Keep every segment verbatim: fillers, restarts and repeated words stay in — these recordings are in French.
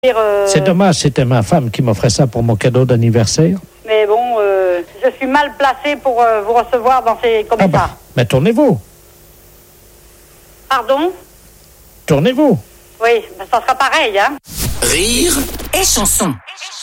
Euh... C'est dommage, c'était ma femme qui m'offrait ça pour mon cadeau d'anniversaire. Mais bon, euh, je suis mal placée pour euh, vous recevoir dans ces comme ah ça. Bah, mais tournez-vous. Pardon? Tournez-vous. Oui, ben ça sera pareil, hein. Rire et chanson.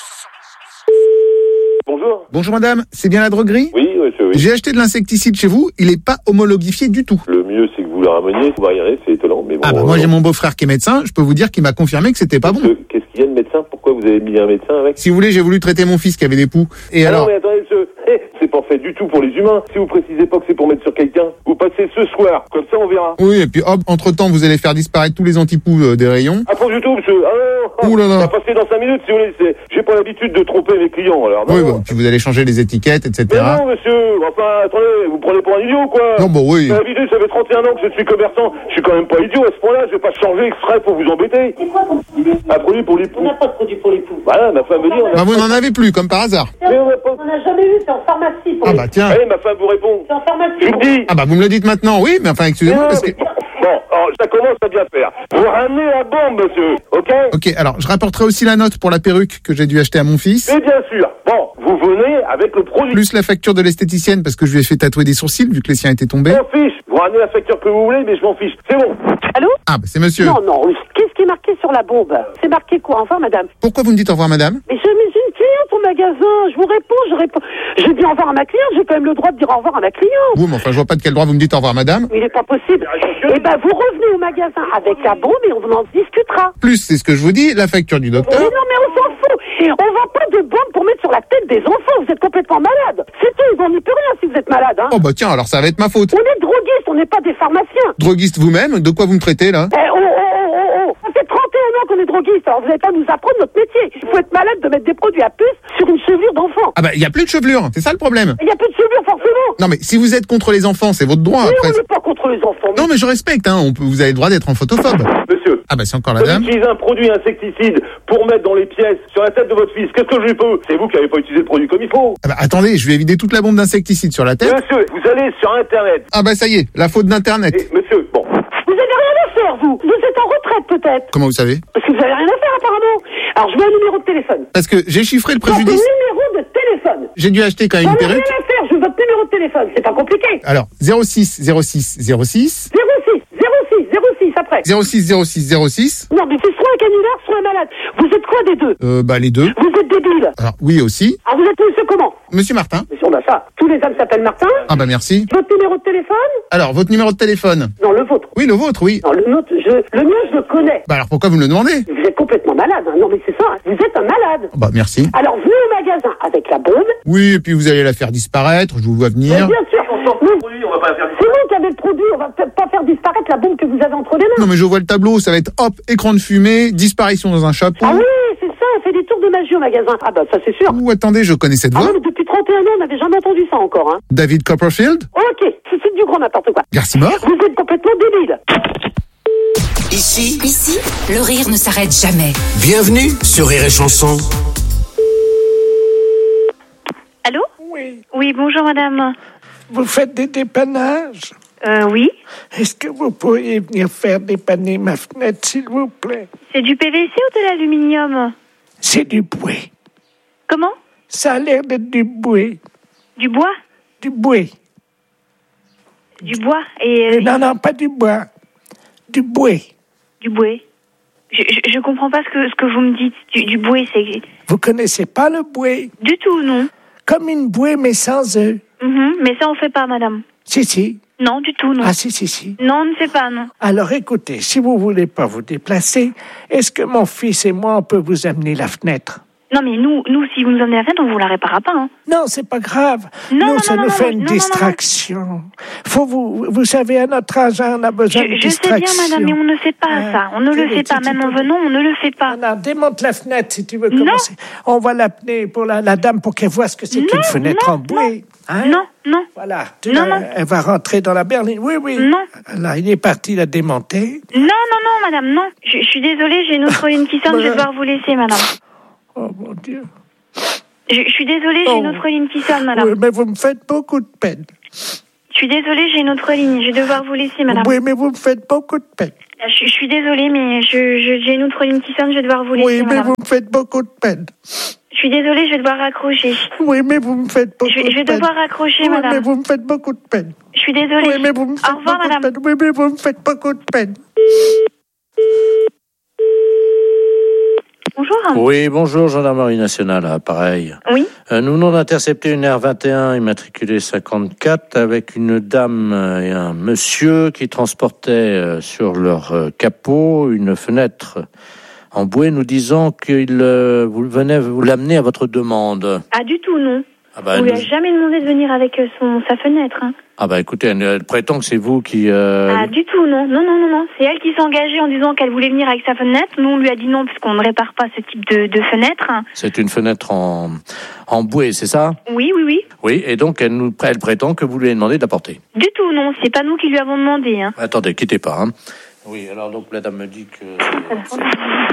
Bonjour. Bonjour madame, c'est bien la droguerie? Oui, monsieur, oui. J'ai acheté de l'insecticide chez vous, il est pas homologifié du tout. Le mieux, c'est que vous la rameniez, vous variez, c'est étonnant, mais bon... Ah bah euh, moi j'ai mon beau-frère qui est médecin, je peux vous dire qu'il m'a confirmé que c'était pas bon. Qu'est-ce qu'il y a de médecin? Pourquoi vous avez mis un médecin avec? Si vous voulez, j'ai voulu traiter mon fils qui avait des poux. Et ah alors... Non mais attendez, monsieur, eh, c'est pas fait du tout pour les humains. Si vous précisez pas que c'est pour mettre sur quelqu'un, vous passez ce soir, comme ça on verra. Oui, et puis hop, entre-temps, vous allez faire disparaître tous les antipoux euh, des rayons. Ah, pas du tout, monsieur. Ah non, Ouh là là. On va passer dans cinq minutes, si vous voulez. C'est... J'ai pas l'habitude de tromper mes clients, alors. Non, Oui, non. bah, puis vous allez changer les étiquettes, et cetera. Mais non, monsieur. Enfin, attendez, vous prenez pour un idiot, quoi. Non, bah oui. J'ai l'habitude, ça fait trente et un ans que je suis commerçant. Je suis quand même pas idiot à ce point-là. Je vais pas changer exprès pour vous embêter. C'est quoi ton produit? Un produit pour les poux. On n'a pas de produit pour les poux. Voilà, ma femme me dit. On a... Bah vous n'en avez plus, comme par hasard. Mais on a pas... On n'a jamais eu, c'est en pharmacie pour Ah les bah tiens. Allez, ma femme vous répond. C'est en pharmacie. Je vous pour- le dis. Ah bah vous me le dites maintenant, oui, mais enfin excusez-moi Non, parce que... mais- Bon, alors, ça commence à bien faire. Vous ramenez la bombe, monsieur, ok? Ok, alors je rapporterai aussi la note pour la perruque que j'ai dû acheter à mon fils. Et bien sûr. Bon, vous venez avec le produit. Plus la facture de l'esthéticienne parce que je lui ai fait tatouer des sourcils vu que les siens étaient tombés. Je m'en fiche. Vous ramenez la facture que vous voulez, mais je m'en fiche. C'est bon. Allô? Ah bah c'est monsieur. Non, non, qu'est-ce qui est marqué sur la bombe? C'est marqué quoi? Enfin, madame? Pourquoi vous me dites au revoir madame? Mais je suis une cliente au magasin, je vous réponds, je réponds. Je dis au revoir à ma cliente, j'ai quand même le droit de dire au revoir à ma cliente. Oui, mais enfin je vois pas de quel droit vous me dites au revoir madame. Mais il n'est pas possible. Eh ben, vous revenez au magasin avec la bombe et on en discutera. Plus, c'est ce que je vous dis, la facture du Mais docteur. non, mais on s'en fout. On vend pas de bombe pour mettre sur la tête des enfants. Vous êtes complètement malade. C'est tout, on n'y peut rien si vous êtes malade, hein. Oh bah tiens, alors ça va être ma faute. On est droguistes, on n'est pas des pharmaciens. Droguiste vous-même, de quoi vous me traitez là? Eh, oh, oh, oh, oh, oh. Ça fait trente et un ans qu'on est droguistes, alors vous n'allez pas nous apprendre notre métier. Il faut être malade de mettre des produits à puce sur une chevelure d'enfant. Ah bah il y a plus de chevelure, c'est ça le problème. Il n'y a plus de chevelure, forcément. Non mais si vous êtes contre les enfants, c'est votre droit Oui, après. on n'est pas contre les enfants. Non mais je respecte, hein, on peut, vous avez le droit d'être en photophobe. Monsieur, Ah bah c'est encore la vous dame. utilisez un produit insecticide pour mettre dans les pièces sur la tête de votre fils. Qu'est-ce que je lui peux? C'est vous qui n'avez pas utilisé le produit comme il faut. Ah bah attendez, je vais vider toute la bombe d'insecticide sur la tête. Monsieur, vous allez sur Internet. Ah bah ça y est, la faute d'internet. Et, monsieur, bon. Vous avez rien à faire, vous. Vous êtes en retraite, peut-être. Comment vous savez? Parce que vous avez rien à faire, apparemment. Alors, je veux un numéro de téléphone. Parce que j'ai chiffré le Votre préjudice. numéro de téléphone. J'ai dû acheter quand même J'en une ai rien perruque. à faire, je veux votre numéro de téléphone. C'est pas compliqué. Alors zéro six zéro six zéro six zéro six, zéro six, zéro six, après. zéro six zéro six zéro six. Non, mais c'est soit un canular, soit un malade. Vous êtes quoi des deux? Euh bah les deux. Vous êtes débile. Alors oui aussi. Alors, vous êtes monsieur comment? Monsieur Martin. Monsieur, on a ça. Tous les âmes s'appellent Martin. Ah bah merci. Votre numéro de téléphone? Alors votre numéro de téléphone. Non, le vôtre. Oui le vôtre, oui. Non, le nôtre, je, le mien, je le connais. Bah alors pourquoi vous me le demandez? Vous êtes complètement malade, hein. Non, mais c'est ça, hein. Vous êtes un malade. Bah merci. Alors, venez au magasin avec la bombe. Oui et puis vous allez la faire disparaître, je vous vois Mais venir. bien sûr. On sort Oui. le produit, on va pas la faire C'est vous qui avez le produit, on va peut-être pas faire disparaître la bombe que vous avez entre les mains. Non mais je vois le tableau, ça va être hop, écran de fumée, disparition dans un chapeau. Ah oui, c'est ça, on fait des tours de magie au magasin. Ah bah ça c'est sûr. Ouh, attendez, je connais cette Ah voix. non, mais depuis trente et un ans, on n'avait jamais entendu ça encore, hein. David Copperfield. Ok, c'est c'est du grand n'importe quoi. Garcimore. Vous êtes complètement débile. Ici, Ici, le rire ne s'arrête jamais. bienvenue sur Rire et Chanson. Allô? Oui, Oui, bonjour madame. vous faites des dépannages. Euh, oui. Est-ce que vous pourriez venir faire dépanner ma fenêtre, s'il vous plaît? C'est du P V C ou de l'aluminium? C'est du bouet. Comment? Ça a l'air d'être du bouet. Du bois? Du bouet. Du bois et... euh, Non, non, pas du bois. Du bouet. Du bouet. Je, je, je comprends pas ce que, ce que vous me dites. Du, du bouet, c'est... Vous connaissez pas le bouet? Du tout, non. Comme une bouée, mais sans œufs. Mhm, mais ça, on fait pas, madame. Si, si. Non, du tout, non. Ah, si, si, si. Non, on ne fait pas, non. Alors écoutez, si vous voulez pas vous déplacer, est-ce que mon fils et moi, on peut vous amener la fenêtre? Non, mais nous, nous, si vous nous emmenez à la fenêtre, on vous la réparera pas, hein. Non, c'est pas grave. Non, nous, non, ça non, nous non, fait non, une non, non, non. distraction. Faut vous, vous savez, à notre âge, on a besoin Je, de je sais distraction. bien, madame, mais on ne fait pas Ah, ça. On ne le tu- fait tu- pas. tu Même en peux- venant, on ne le fait pas. Non, non, démonte la fenêtre si tu veux Non. commencer. On va l'appeler pour la, la dame pour qu'elle voit ce que c'est Non, qu'une fenêtre non, en bouée. Hein? Non, non. Voilà. Tu Non, la- non. Elle va rentrer dans la berline. Oui, oui. Non. Là, il est parti la démonter. Non, non, non, madame, non. Je, je suis désolée, j'ai une autre ligne qui sonne, je vais devoir vous laisser, madame. Oh, mon Dieu. Je, je suis désolée, j'ai Oh. une autre ligne qui sonne, madame. Oui, mais vous me faites beaucoup de peine. Je suis désolée, j'ai une autre ligne, je vais devoir vous laisser, madame. Oui, mais vous me faites beaucoup de peine. Je, je suis désolée, mais je, je, j'ai une autre ligne qui sonne, je vais devoir vous laisser, Oui, mais madame. vous me faites beaucoup de peine. Je suis désolée, je vais devoir raccrocher. Oui, mais vous me faites beaucoup Je, de je vais peine. devoir raccrocher, Oui, madame. mais vous me faites beaucoup de peine. Je suis désolée. Oui, mais vous me faites Au revoir, beaucoup madame. de peine. Oui, mais vous me faites beaucoup de peine. Bonjour. Oui, bonjour, gendarmerie nationale, ah, pareil. Oui. Euh, nous venons d'intercepter une R vingt et un immatriculée cinquante-quatre avec une dame et un monsieur qui transportaient euh, sur leur euh, capot une fenêtre en bouée, nous disant qu'il euh, vous venez vous l'amener à votre demande. Ah, du tout, non. Ah bah, On lui a nous- jamais demandé de venir avec euh, son, sa fenêtre. Hein. ah bah écoutez, elle, elle prétend que c'est vous qui... euh, Ah, du tout, non. Non, non, non, non. C'est elle qui s'est engagée en disant qu'elle voulait venir avec sa fenêtre. Nous, on lui a dit non, puisqu'on ne répare pas ce type de, de fenêtre. C'est une fenêtre en, en bouée, c'est ça? Oui, oui, oui. Oui, et donc elle, nous, elle prétend que vous lui avez demandé de la porter. Du tout, non. C'est pas nous qui lui avons demandé. Hein. Attendez, quittez pas. Hein. Oui, alors donc la dame me dit que... c'est- c'est-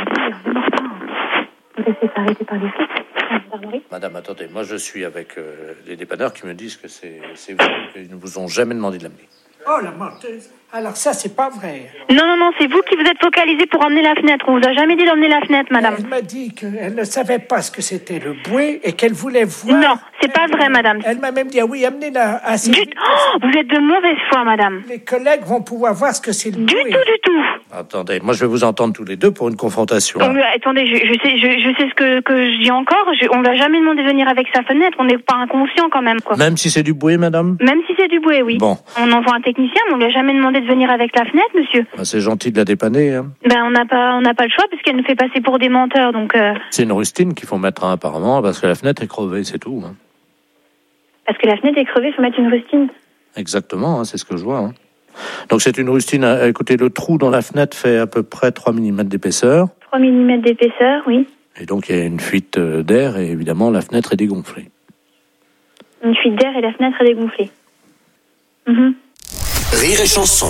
Madame, attendez, moi je suis avec euh, les dépanneurs qui me disent que c'est c'est vous, qu'ils ne vous ont jamais demandé de l'amener. Oh, la menteuse. Alors ça, c'est pas vrai. Non, non, non. C'est vous qui vous êtes focalisé pour emmener la fenêtre. On vous a jamais dit d'emmener la fenêtre, madame. Elle m'a dit qu'elle ne savait pas ce que c'était le bouée et qu'elle voulait voir... Non, c'est pas vrai, madame. Elle m'a même dit, ah oui, amenez-la assez Du... vite. Oh, vous êtes de mauvaise foi, madame. Les collègues vont pouvoir voir ce que c'est le Du bouée. tout, du tout. Attendez, moi je vais vous entendre tous les deux pour une confrontation. On lui a- attendez, je, je sais, je, je sais ce que, que je dis encore. Je, on lui a jamais demandé de venir avec sa fenêtre. On n'est pas inconscient quand même, quoi. Même si c'est du bouée, madame? Même si c'est du bouée, oui. Bon. On envoie un technicien, mais on lui a jamais demandé de venir avec la fenêtre, monsieur. Ben, c'est gentil de la dépanner. Hein. Ben, on n'a pas, on n'a pas le choix puisqu'elle nous fait passer pour des menteurs, donc. Euh, C'est une rustine qu'il faut mettre hein, apparemment parce que la fenêtre est crevée, c'est tout. Hein. parce que la fenêtre est crevée, il faut mettre une rustine. Exactement, hein, c'est ce que je vois. Hein. Donc c'est une rustine, euh, écoutez, le trou dans la fenêtre fait à peu près trois millimètres d'épaisseur. trois millimètres d'épaisseur, oui. Et donc il y a une fuite euh, d'air et évidemment la fenêtre est dégonflée. Une fuite d'air et la fenêtre est dégonflée. Mhm. Rire et chanson.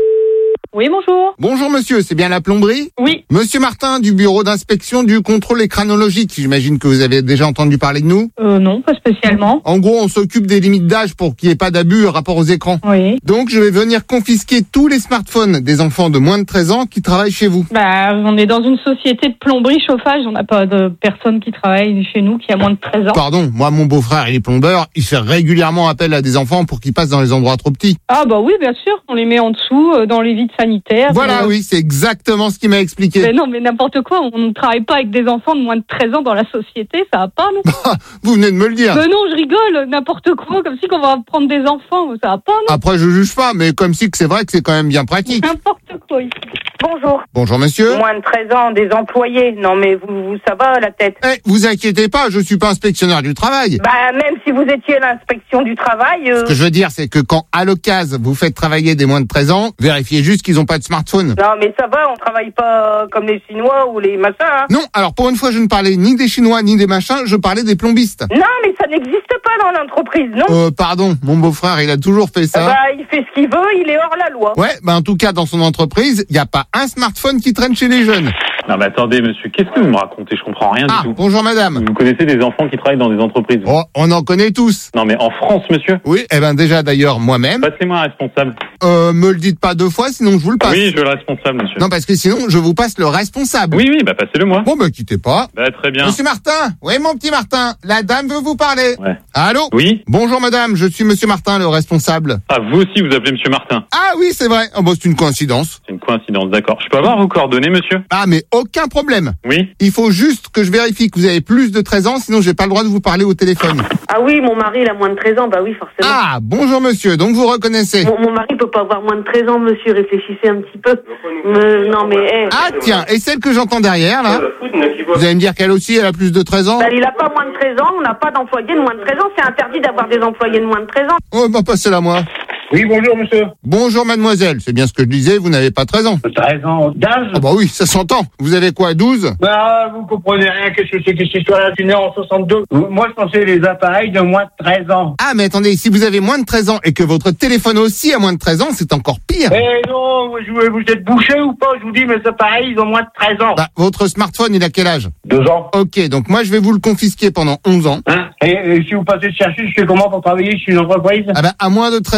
Oui, bonjour. Bonjour monsieur, c'est bien la plomberie? Oui. Monsieur Martin du bureau d'inspection du contrôle écranologique, j'imagine que vous avez déjà entendu parler de nous. Euh, non, pas spécialement. En gros, on s'occupe des limites d'âge pour qu'il n'y ait pas d'abus rapport aux écrans. Oui. Donc je vais venir confisquer tous les smartphones des enfants de moins de treize ans qui travaillent chez vous. Bah, on est dans une société de plomberie chauffage. On n'a pas de personne qui travaille chez nous qui a moins de treize ans. Pardon, moi mon beau-frère il est plombeur, il fait régulièrement appel à des enfants pour qu'ils passent dans les endroits trop petits. Ah bah oui, bien sûr. On les met en dessous, euh, dans les vides sanitaires. Voilà, Euh, oui, c'est exactement ce qu'il m'a expliqué. Mais non, mais n'importe quoi. On ne travaille pas avec des enfants de moins de treize ans dans la société. Ça va pas, non? Vous venez de me le dire. Mais non, je rigole. N'importe quoi. Comme si qu'on va prendre des enfants. Ça va pas, non? Après, je juge pas, mais comme si que c'est vrai que c'est quand même bien pratique. N'importe quoi. Bonjour. Bonjour monsieur. Moins de treize ans, des employés. Non mais vous, vous ça va la tête. Eh, vous inquiétez pas, je suis pas inspectionnaire du travail. Bah même si vous étiez à l'inspection du travail. Euh... Ce que je veux dire, c'est que quand à l'occasion vous faites travailler des moins de treize ans, vérifiez juste qu'ils ont pas de smartphone. Non mais ça va, on travaille pas comme les Chinois ou les machins. Hein. Non, alors pour une fois, je ne parlais ni des Chinois ni des machins, je parlais des plombistes. Non mais ça n'existe pas dans l'entreprise, non. Euh, pardon, mon beau-frère, il a toujours fait ça. Bah il fait ce qu'il veut, il est hors la loi. Ouais, bah en tout cas, dans son entreprise, il n'y a pas un smartphone qui traîne chez les jeunes. Non mais attendez monsieur, qu'est-ce que vous me racontez? Je comprends rien Ah, du tout. bonjour madame. Vous connaissez des enfants qui travaillent dans des entreprises? Oh, on en connaît tous. Non mais en France monsieur? Oui, eh ben déjà d'ailleurs moi-même. Passez-moi un responsable. Euh, me le dites pas deux fois, sinon je vous le passe. Oui, je veux le responsable monsieur. Non, parce que sinon je vous passe le responsable. Oui, oui, bah passez-le moi. Bon, bah quittez pas. Bah très bien. Monsieur Martin. Oui, mon petit Martin. La dame veut vous parler. Ouais. Allô? Oui. Bonjour madame, je suis monsieur Martin, le responsable. Ah, vous aussi vous appelez monsieur Martin? Ah oui, c'est vrai. Oh, bah, c'est une coïncidence. C'est une coïncidence, d'accord. Je peux avoir vos coordonnées monsieur? Ah, mais aucun problème. Oui. Il faut juste que je vérifie que vous avez plus de treize ans, sinon j'ai pas le droit de vous parler au téléphone. Ah oui, mon mari, il a moins de treize ans, bah oui, forcément. Ah, bonjour monsieur, donc vous reconnaissez. Mon, mon mari peut pas avoir moins de treize ans, monsieur, réfléchissez un petit peu. Me- non mais, eh. Ah tiens, et celle que j'entends derrière, là, vous allez me dire qu'elle aussi, elle a plus de treize ans? Bah, il a pas moins de treize ans, on n'a pas d'employés de moins de treize ans, c'est interdit d'avoir des employés de moins de treize ans. Oh, bah passez-la moi. Oui, bonjour monsieur. Bonjour mademoiselle, c'est bien ce que je disais, vous n'avez pas treize ans. treize ans d'âge? Ah bah oui, ça s'entend. Vous avez quoi, douze? Bah, vous comprenez rien, qu'est-ce que c'est que cette histoire-là? Je suis né en soixante-deux. Moi, je pensais les appareils de moins de treize ans. Ah mais attendez, si vous avez moins de treize ans et que votre téléphone aussi a moins de treize ans, c'est encore pire. Eh non, vous, vous êtes bouché ou pas? Je vous dis, mes appareils, ils ont moins de treize ans. Bah, votre smartphone, il a quel âge? Deux ans. Ok, donc moi je vais vous le confisquer pendant onze ans. Hein? Et, et si vous passez chercher, je fais comment pour travailler chez une entreprise? Ah bah, à moins de treize ans, vous avez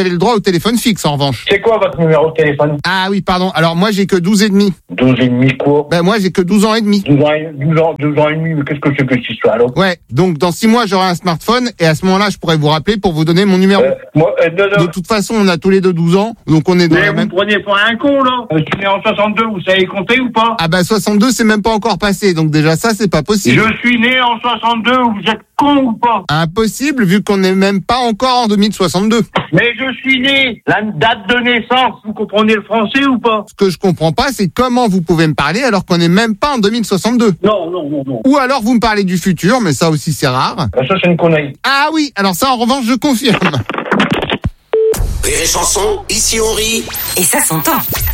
avez le droit au téléphone fixe, en revanche. C'est quoi votre numéro de téléphone? Ah oui, pardon. Alors, moi, j'ai que douze et demi. douze et demi quoi? Ben, moi, j'ai que douze ans et demi. douze ans, et- douze ans, douze ans et demi, mais qu'est-ce que c'est que cette histoire, là? Ouais. Donc, dans six mois, j'aurai un smartphone et à ce moment-là, je pourrais vous rappeler pour vous donner mon numéro. Euh, moi, euh, non, non. De toute façon, on a tous les deux douze ans, donc on est dans Mais la vous même... me prenez pour un con, là? Euh, Je suis né en soixante-deux, vous savez compter ou pas? Ah bah soixante-deux, c'est même pas encore passé, donc déjà ça, c'est pas possible. Je suis né en soixante-deux, vous êtes con ou pas? Impossible, vu qu'on n'est même pas encore en deux mille soixante-deux. Mais je suis né, la date de naissance, vous comprenez le français ou pas? Ce que je comprends pas, c'est comment vous pouvez me parler alors qu'on n'est même pas en deux mille soixante-deux. Non, non, non, non. Ou alors vous me parlez du futur, mais ça aussi c'est rare. Ah, ça, c'est une connerie. Ah oui, alors ça en revanche, je confirme. Rire et chanson, ici on rit. Et ça s'entend.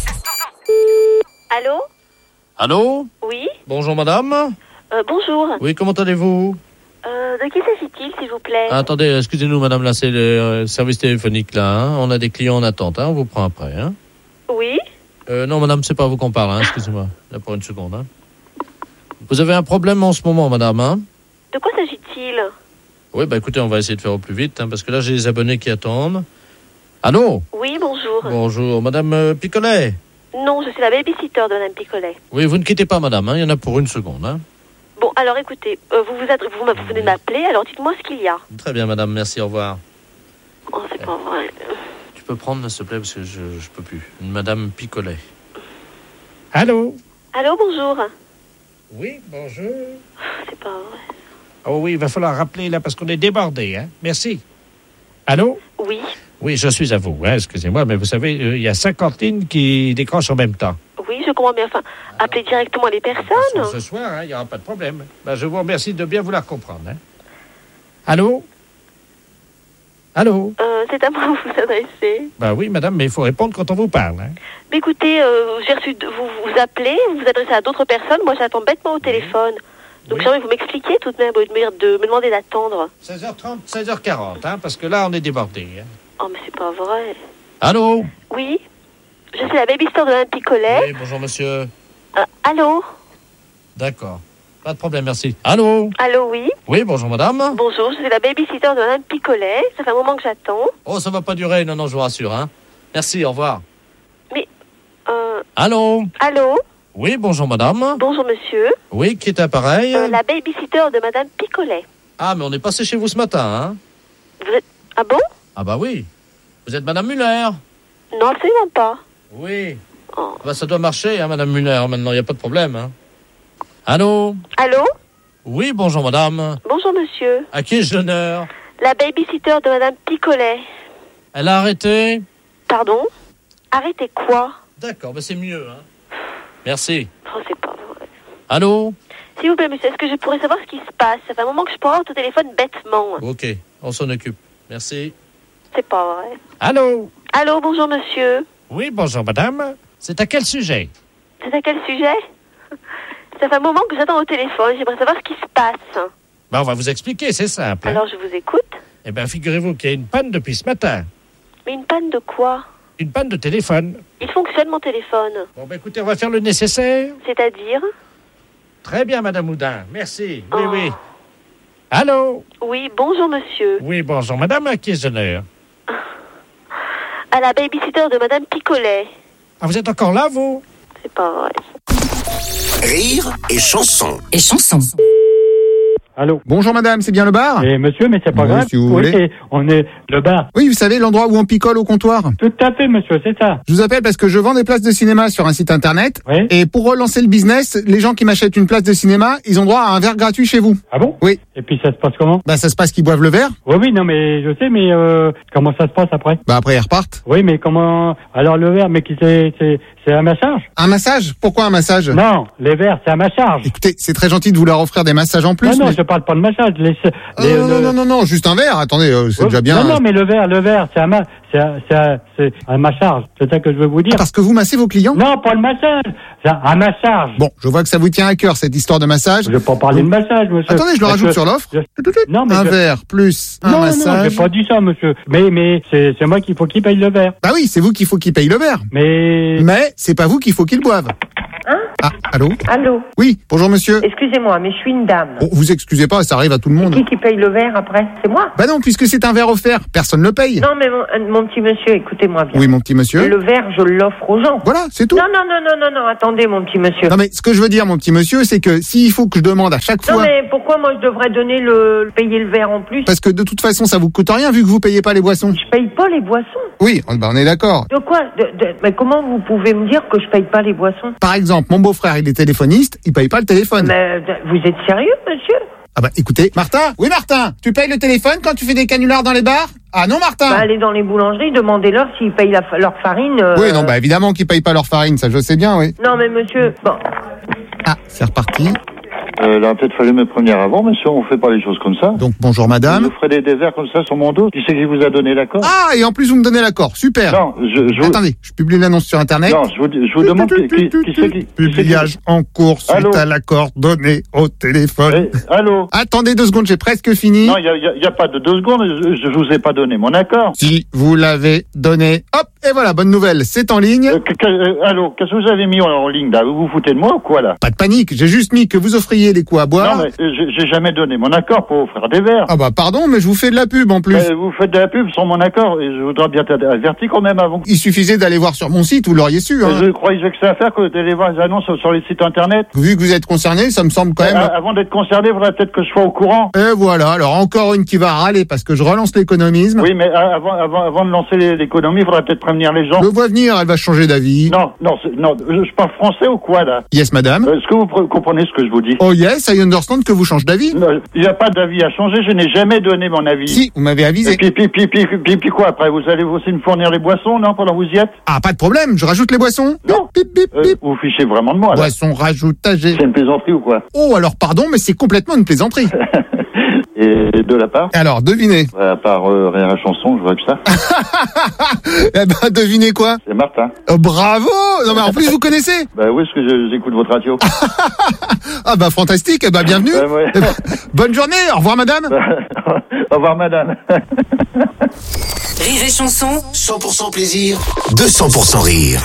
Allô? Allô? Oui? Bonjour madame. Euh, bonjour. Oui, comment allez-vous? Euh, de qui s'agit-il, s'il vous plaît? Ah, attendez, excusez-nous madame, là c'est le euh, service téléphonique là. Hein. On a des clients en attente, hein. On vous prend après. Hein. Oui? Euh, non madame, c'est pas à vous qu'on parle, hein. Excusez-moi. Là pour une seconde. Hein. Vous avez un problème en ce moment madame, hein? De quoi s'agit-il? Oui, bah écoutez, on va essayer de faire au plus vite, hein, parce que là j'ai des abonnés qui attendent. Allô? Oui, bonjour. Bonjour, madame euh, Picolet. Non, je suis la babysitter de Madame Picolet. Oui, vous ne quittez pas madame, hein. Il y en a pour une seconde. Hein. Bon, alors écoutez, euh, vous, vous, adre- vous, m'a- vous venez de m'appeler, alors dites-moi ce qu'il y a. Très bien madame, merci, au revoir. Oh, c'est pas vrai. Tu peux prendre s'il te plaît, parce que je, je peux plus. Une madame Picolet. Allô? Allô, bonjour. Oui, bonjour. C'est pas vrai. Oh oui, il va falloir rappeler là parce qu'on est débordé, hein. Merci. Allô? Oui. Oui, je suis à vous, hein, excusez-moi, mais vous savez, euh, il y a cinquante lignes qui décrochent en même temps. Oui, je comprends bien. Enfin, appelez directement les personnes. Ce soir, hein, il n'y aura pas de problème. Ben, je vous remercie de bien vouloir comprendre. Hein. Allô? Allô? Euh, c'est à moi que vous vous adressez. Ben oui, madame, mais il faut répondre quand on vous parle. Hein. Mais écoutez, euh, j'ai reçu, de- vous vous appelez, vous vous adressez à d'autres personnes. Moi, j'attends bêtement au téléphone. Donc, Oui. j'aimerais que vous m'expliquiez tout de même, au lieu de me, dire- de me demander d'attendre. seize heures trente, seize heures quarante, hein, parce que là, on est débordé. Hein. Oh, mais c'est pas vrai. Allô? Oui? Je suis la babysitter de Madame Picolet. Oui, bonjour monsieur. Euh, allô? D'accord. Pas de problème, merci. Allô? Allô, oui? Oui, bonjour madame. Bonjour, je suis la babysitter de Madame Picolet. Ça fait un moment que j'attends. Oh, ça va pas durer, non, non, je vous rassure. Hein. Merci, au revoir. Mais, euh, Allô? allô? Oui, bonjour madame. Bonjour, monsieur. Oui, qui est appareil? Euh, la babysitter de Madame Picolet. Ah, mais on est passé chez vous ce matin, hein? Vous êtes... Ah bon? Ah bah oui. Vous êtes madame Muller? Non, absolument pas. Oui. Oh. Bah ça doit marcher, hein, madame Muller, maintenant, il n'y a pas de problème, hein. Allô? Allô? Oui, bonjour madame. Bonjour, monsieur. À qui ai-je l'honneur? La babysitter de Madame Picolet. Elle a arrêté? Pardon? Arrêtez quoi? D'accord, bah c'est mieux, hein. Merci. Oh, c'est pas vrai. Allô? S'il vous plaît, monsieur, est-ce que je pourrais savoir ce qui se passe? Ça fait un moment que je pourrais avoir au téléphone bêtement. Ok, on s'en occupe. Merci. C'est pas vrai. Allô? Allô, bonjour, monsieur. Oui, bonjour, madame. C'est à quel sujet? C'est à quel sujet? Ça fait un moment que j'attends au téléphone. J'aimerais savoir ce qui se passe. Ben, on va vous expliquer, c'est simple. Hein. Alors, je vous écoute. Eh bien, figurez-vous qu'il y a une panne depuis ce matin. Mais une panne de quoi? Une panne de téléphone. Il fonctionne, mon téléphone. Bon, ben écoutez, on va faire le nécessaire. C'est-à-dire? Très bien, madame Houdin. Merci. Oui, Oh. oui. Allô? Oui, bonjour, monsieur. Oui, bonjour, madame. À qui est l'honneur? À la babysitter de Madame Picolet. Ah, vous êtes encore là, vous? C'est pas vrai. Rire et chanson. Et chanson. Allô? Bonjour madame, c'est bien le bar? Eh, monsieur, mais c'est pas Oui, grave. si vous Oui, voulez. c'est- on est le bar. Oui, vous savez, l'endroit où on picole au comptoir. Tout à fait, monsieur, c'est ça. Je vous appelle parce que je vends des places de cinéma sur un site internet. Oui. Et pour relancer le business, les gens qui m'achètent une place de cinéma, ils ont droit à un verre gratuit chez vous. Ah bon? Oui. Et puis ça se passe comment? Bah ça se passe qu'ils boivent le verre. Oui, oui, non, mais je sais, mais euh, comment ça se passe après? Bah après ils repartent. Oui, mais comment? Alors le verre, mais qui c'est, c'est, c'est à ma charge? Un massage? Pourquoi un massage? Non, les verres, c'est à ma charge. Écoutez, c'est très gentil de vous leur offrir des massages en plus. non, non, mais- je parle pas de massage. Les, Ah, les- non, le- non, non, non, non, juste un verre. Attendez, euh, c'est Ouais, déjà bien. Non, non, mais le verre, le verre, c'est à ma, c'est à, c'est à, c'est à ma charge. C'est ça que je veux vous dire. Ah, parce que vous massez vos clients? Non, pas le massage. C'est à ma charge. Bon, je vois que ça vous tient à cœur cette histoire de massage. Je vais pas parler de massage, monsieur. Attendez, je le Parce rajoute que- sur l'offre. je- Non, mais un je- verre plus un Non, non, massage. j'ai pas dit ça, monsieur. Mais, mais, c'est, c'est moi qu'il faut qu'il paye le verre. Bah oui, c'est vous qu'il faut qu'il paye le verre. Mais, Mais c'est pas vous qu'il faut qu'il boive. Hein? Ah, allô? Allô? Oui, bonjour monsieur. Excusez-moi, mais je suis une dame. Bon, vous excusez pas, ça arrive à tout le monde. Qui qui paye le verre après? C'est moi? Bah non, puisque c'est un verre offert, personne ne le paye. Non, mais mon, euh, mon petit monsieur, écoutez-moi bien. Oui, mon petit monsieur. Le verre, je l'offre aux gens. Voilà, c'est tout. Non, non, non, non, non, non, attendez, mon petit monsieur. Non mais ce que je veux dire, mon petit monsieur, c'est que s'il faut que je demande à chaque Non, fois... mais pourquoi moi je devrais donner le, payer le verre en plus? Parce que de toute façon, ça vous coûte rien vu que vous payez pas les boissons. Je paye pas les boissons. Oui, bah on est d'accord. De quoi? de, de, Mais comment vous pouvez me dire que je paye pas les boissons? Par exemple, mon beau-frère, il est téléphoniste, il paye pas le téléphone. Mais de, vous êtes sérieux, monsieur? Ah bah écoutez, Martin. Oui Martin, tu payes le téléphone quand tu fais des canulars dans les bars? Ah non Martin. Bah, allez dans les boulangeries, demandez-leur s'ils payent la, leur farine. Euh... Oui, non, bah évidemment qu'ils payent pas leur farine, ça je sais bien, oui. Non mais monsieur, bon. Ah, c'est reparti. Euh, il a peut-être fallu me prévenir avant, monsieur, on fait pas les choses comme ça. Donc bonjour madame. Vous ferez des, des verres comme ça sur mon dos. Qui c'est qui vous a donné l'accord? Ah, et en plus vous me donnez l'accord, super. Non, je... je vous... Attendez, je publie l'annonce sur internet. Non, je vous, je vous demande qui, qui, qui c'est qui... Publiage en cours suite allô? à l'accord donné au téléphone. Eh, allô? Attendez deux secondes, j'ai presque fini. Non, il y a, y, a, y a pas de deux secondes, je, je vous ai pas donné mon accord. Si vous l'avez donné. Hop, et voilà, bonne nouvelle, c'est en ligne. Euh, que, que, euh, allô, qu'est-ce que vous avez mis en, en ligne là? Vous vous foutez de moi ou quoi là? Pas de panique, j'ai juste mis que vous offriez des coups à boire. Non, mais euh, j'ai jamais donné mon accord pour offrir des verres. Ah bah pardon, mais je vous fais de la pub en plus. Euh, vous faites de la pub sans mon accord et je voudrais bien être averti quand même avant. Il suffisait d'aller voir sur mon site, vous l'auriez su. Hein. Je croyais que c'est à faire que d'aller voir les annonces sur les sites internet. Vu que vous êtes concerné, ça me semble quand même... Euh, avant d'être concerné, il faudrait peut-être que je sois au courant. Et voilà, alors encore une qui va râler parce que je relance l'économisme. Oui, mais euh, avant, avant, avant de lancer l'économie, il faudrait peut-être prévenir les gens. Le vois venir, elle va changer d'avis. Non, non, non, je parle français ou quoi là? Yes, madame. Est-ce que vous comprenez ce que je vous dis? Oh yes, I understand que vous changez d'avis. Il n'y a pas d'avis à changer, je n'ai jamais donné mon avis. Si, vous m'avez avisé. Et puis, puis, puis, puis, puis, puis quoi après? Vous allez aussi me fournir les boissons, non, pendant que vous y êtes? Ah, pas de problème, je rajoute les boissons. Non. Bip, bip, bip. Euh, vous fichez vraiment de moi là. Boissons rajoutagées. C'est une plaisanterie ou quoi? Oh, alors pardon, mais c'est complètement une plaisanterie. Et de la part? Alors, devinez. À part euh, Rire à chanson, je vois que ça. Eh ben, devinez quoi? C'est Martin. Oh, bravo! Non, mais en plus, vous connaissez? Bah oui, parce que je- j'écoute votre radio. Ah bah, fantastique, eh ben, bienvenue. Ouais, ouais. Eh ben, bonne journée, au revoir madame. Au revoir, madame. Rire et chanson, cent pour cent plaisir, deux cents pour cent rire.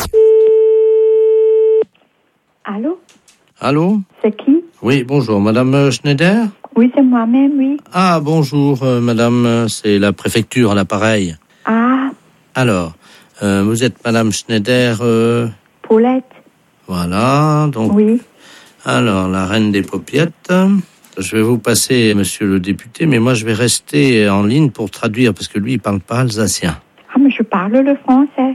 Allô? Allô? C'est qui? Oui, bonjour, madame euh, Schneider? Oui, c'est moi-même, oui. Ah, bonjour, euh, madame, euh, c'est la préfecture à l'appareil. Ah, Alors, euh, vous êtes madame Schneider, euh, Paulette. voilà, donc... Oui. Alors, la reine des paupiettes. Je vais vous passer, monsieur le député, mais moi, je vais rester en ligne pour traduire, parce que lui, il parle pas alsacien. Ah, mais je parle le français.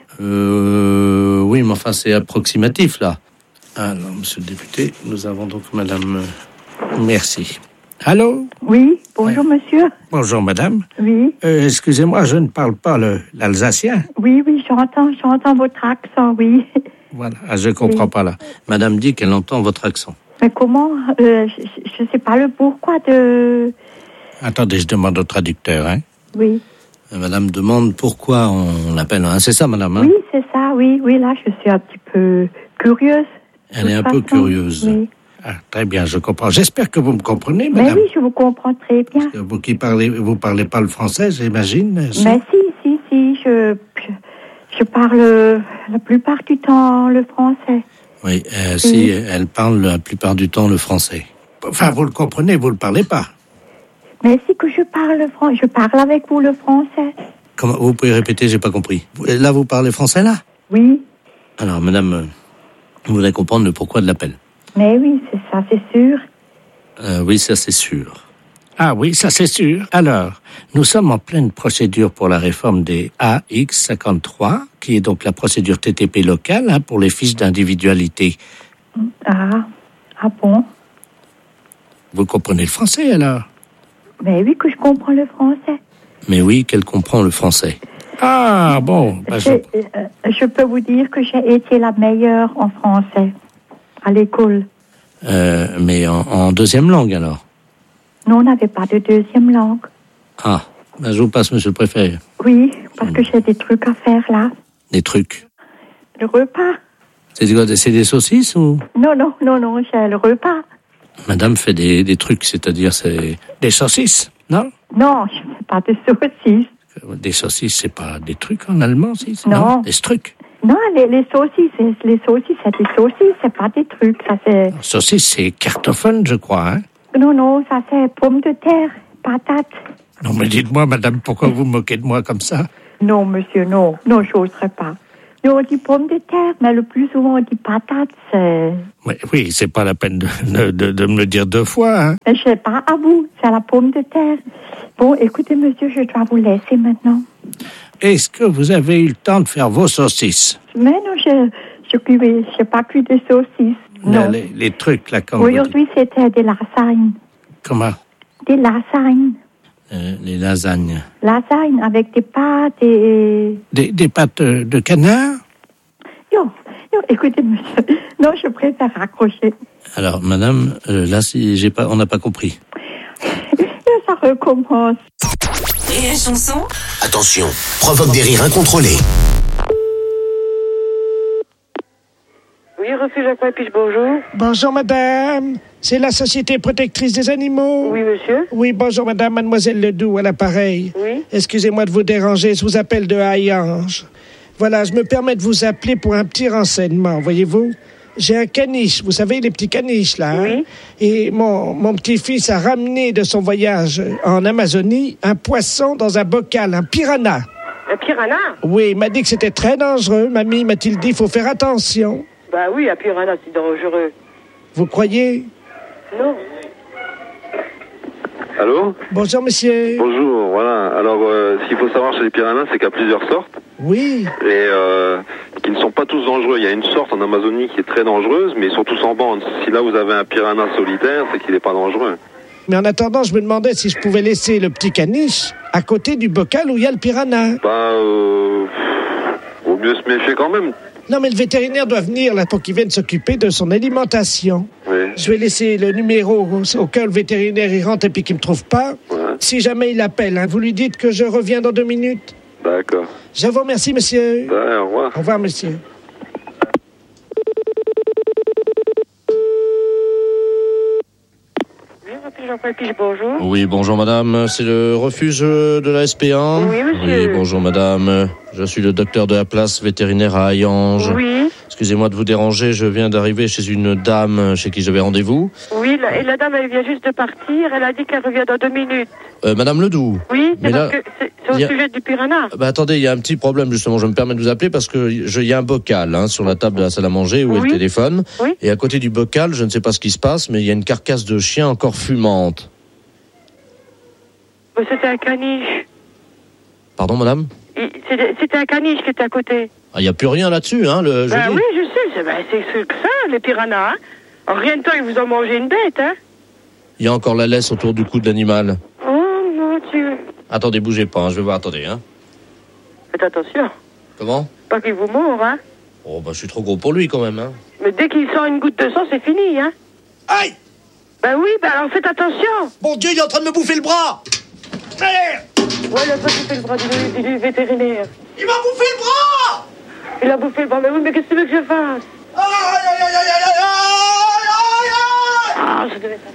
Euh, oui, mais enfin, c'est approximatif, là. Alors, monsieur le député, nous avons donc madame... euh, Merci. Allô? Oui, bonjour monsieur. Bonjour, madame. Oui, Euh, excusez-moi, je ne parle pas le- l'alsacien. oui, oui, j'entends, j'entends votre accent, oui. Voilà, ah, je comprends Oui. pas là. Madame dit qu'elle entend votre accent. Mais comment? euh, Je ne sais pas le pourquoi de... Attendez, je demande au traducteur, hein. Oui, Euh, Madame demande pourquoi on l'appelle. Hein, c'est ça, madame, hein? oui, c'est ça, oui, oui, là, je suis un petit peu curieuse. Elle est un de peu toute façon, curieuse. Oui. Ah, très bien, je comprends. J'espère que vous me comprenez, Mais madame. oui, je vous comprends très bien. Euh, Vous qui parlez, vous parlez pas le français, j'imagine. si? Mais si, si, si, je, je, je parle la plupart du temps le français. Oui, euh, si, elle parle la plupart du temps le français. Enfin, vous le comprenez, vous le parlez pas. Mais si que je parle le français, je parle avec vous le français. Comment, vous pouvez répéter, j'ai pas compris. Vous- Là, vous parlez français, là? Oui, Alors, madame, euh, vous allez comprendre le pourquoi de l'appel. mais oui, c'est ça, c'est sûr. Euh, oui, ça, c'est sûr. Ah oui, ça c'est sûr. Alors, nous sommes en pleine procédure pour la réforme des A X cinquante-trois, qui est donc la procédure T T P locale hein, pour les fiches d'individualité. Ah, ah bon? Vous comprenez le français alors? Mais oui que je comprends le français. Mais oui, qu'elle comprend le français. Ah bon, bah, je... Je, euh, je peux vous dire que j'ai été la meilleure en français à l'école. Euh, mais en, en deuxième langue, alors? Nous, on n'avait pas de deuxième langue. Ah, ben, je vous passe, monsieur le préfet. Oui, parce que j'ai des trucs à faire là. Des trucs. Le repas? C'est quoi, c'est des saucisses ou? Non, non, non, non, j'ai le repas. Madame fait des, des trucs, c'est-à-dire c'est... Des saucisses, non? Non, je ne fais pas de saucisses. Des saucisses, c'est pas des trucs en allemand, si? c'est- Non. Des trucs. Non, les, les saucisses, les saucisses, c'est des saucisses, c'est pas des trucs, ça c'est... Saucisse, c'est cartophone, je crois, hein? Non, non, ça c'est pommes de terre, patates. Non, mais dites-moi, madame, pourquoi vous moquez de moi comme ça? Non, monsieur, non, non, j'oserais pas. Nous, on dit pommes de terre, mais le plus souvent, on dit patates, c'est... Oui, oui, c'est pas la peine de, de, de me le dire deux fois, hein? Mais je sais pas à vous, c'est la pomme de terre. Bon, écoutez, monsieur, je dois vous laisser maintenant. Est-ce que vous avez eu le temps de faire vos saucisses? Mais non, je je cuis, je pas cuit de saucisses. Là, Non. les, les trucs, là, comme vous dites. Aujourd'hui, c'était des lasagnes. Comment? Des lasagnes. Euh, les lasagnes. Lasagnes avec des pâtes et... Des, des pâtes euh, de canard? Non, non, écoutez, monsieur. Non, je préfère raccrocher. Alors, madame, euh, là, si j'ai pas, on n'a pas compris. Ça recommence. Rire et chanson. Attention, provoque des rires incontrôlés. Oui, refuge Aquapiche, bonjour. Bonjour madame, c'est la Société protectrice des animaux. Oui, monsieur. Oui, bonjour madame, mademoiselle Ledoux à l'appareil. Oui. Excusez-moi de vous déranger, je vous appelle de Hayange. Voilà, je me permets de vous appeler pour un petit renseignement, voyez-vous. J'ai un caniche, vous savez, les petits caniches là. Oui. Hein? Et mon, mon petit-fils a ramené de son voyage en Amazonie un poisson dans un bocal, un piranha. Un piranha? Oui, il m'a dit que c'était très dangereux. Mamie m'a-t-il dit, il faut faire attention. Bah oui, un piranha, c'est dangereux. Vous croyez? Non. Allô? Bonjour, monsieur. Bonjour, voilà. Alors, euh, ce qu'il faut savoir chez les piranhas, c'est qu'il y a plusieurs sortes. Oui. Et euh, qui ne sont pas tous dangereux. Il y a une sorte en Amazonie qui est très dangereuse, mais ils sont tous en bande. Si là, vous avez un piranha solitaire, c'est qu'il n'est pas dangereux. Mais en attendant, je me demandais si je pouvais laisser le petit caniche à côté du bocal où il y a le piranha. Bah, euh... vaut mieux se méfier quand même. Non, mais le vétérinaire doit venir là pour qu'il vienne s'occuper de son alimentation. Oui. Je vais laisser le numéro au, au cas où le vétérinaire y rentre et puis qu'il me trouve pas. Ouais. Si jamais il appelle, hein, vous lui dites que je reviens dans deux minutes. D'accord. Je vous remercie, monsieur. Ouais, au revoir. Au revoir, monsieur. Oui, refuge Aquapiche, bonjour. Oui, bonjour madame, c'est le refuge de la S P un. Oui, monsieur. Oui, bonjour madame, je suis le docteur de la place vétérinaire à Hayange. Oui. Excusez-moi de vous déranger, je viens d'arriver chez une dame chez qui j'avais rendez-vous. Oui, la, et la dame, elle vient juste de partir. Elle a dit qu'elle revient dans deux minutes. Euh, madame Ledoux. Oui, Mais c'est là, parce que c'est c'est au y a- sujet du piranha. Bah attendez, il y a un petit problème justement, je me permets de vous appeler parce que je- il y a un bocal hein, sur la table de la salle à manger où est Oui. le téléphone. Oui. Et à côté du bocal, je ne sais pas ce qui se passe, mais il y a une carcasse de chien encore fumante. Mais c'était un caniche. Pardon madame? Il- C'était c'était un caniche qui était à côté. Ah, il n'y a plus rien là-dessus, hein, le Ben jeudi. oui, je sais. C'est ben, c'est ce que ça, les piranhas. Hein. En rien de temps, ils vous ont mangé une bête, hein. Il y a encore la laisse autour du cou de l'animal. Oh, mon Dieu. Attendez, bougez pas, hein, je vais voir, attendez. Hein. Faites attention. Comment? Pas qu'il vous mord, hein. Oh, bah je suis trop gros pour lui quand même. Hein. Mais dès qu'il sent une goutte de sang, c'est fini, hein. Aïe! Ben oui, ben alors faites attention. Mon Dieu, il est en train de me bouffer le bras! Allez! Ouais, il a pas bouffé le bras du, du vétérinaire. Il m'a bouffé le bras! Il a bouffé le bras. Mais oui, mais qu'est-ce que tu veux que je fasse? Aïe, aïe, aïe, aïe, aïe, aïe, aïe! Ah, je devais faire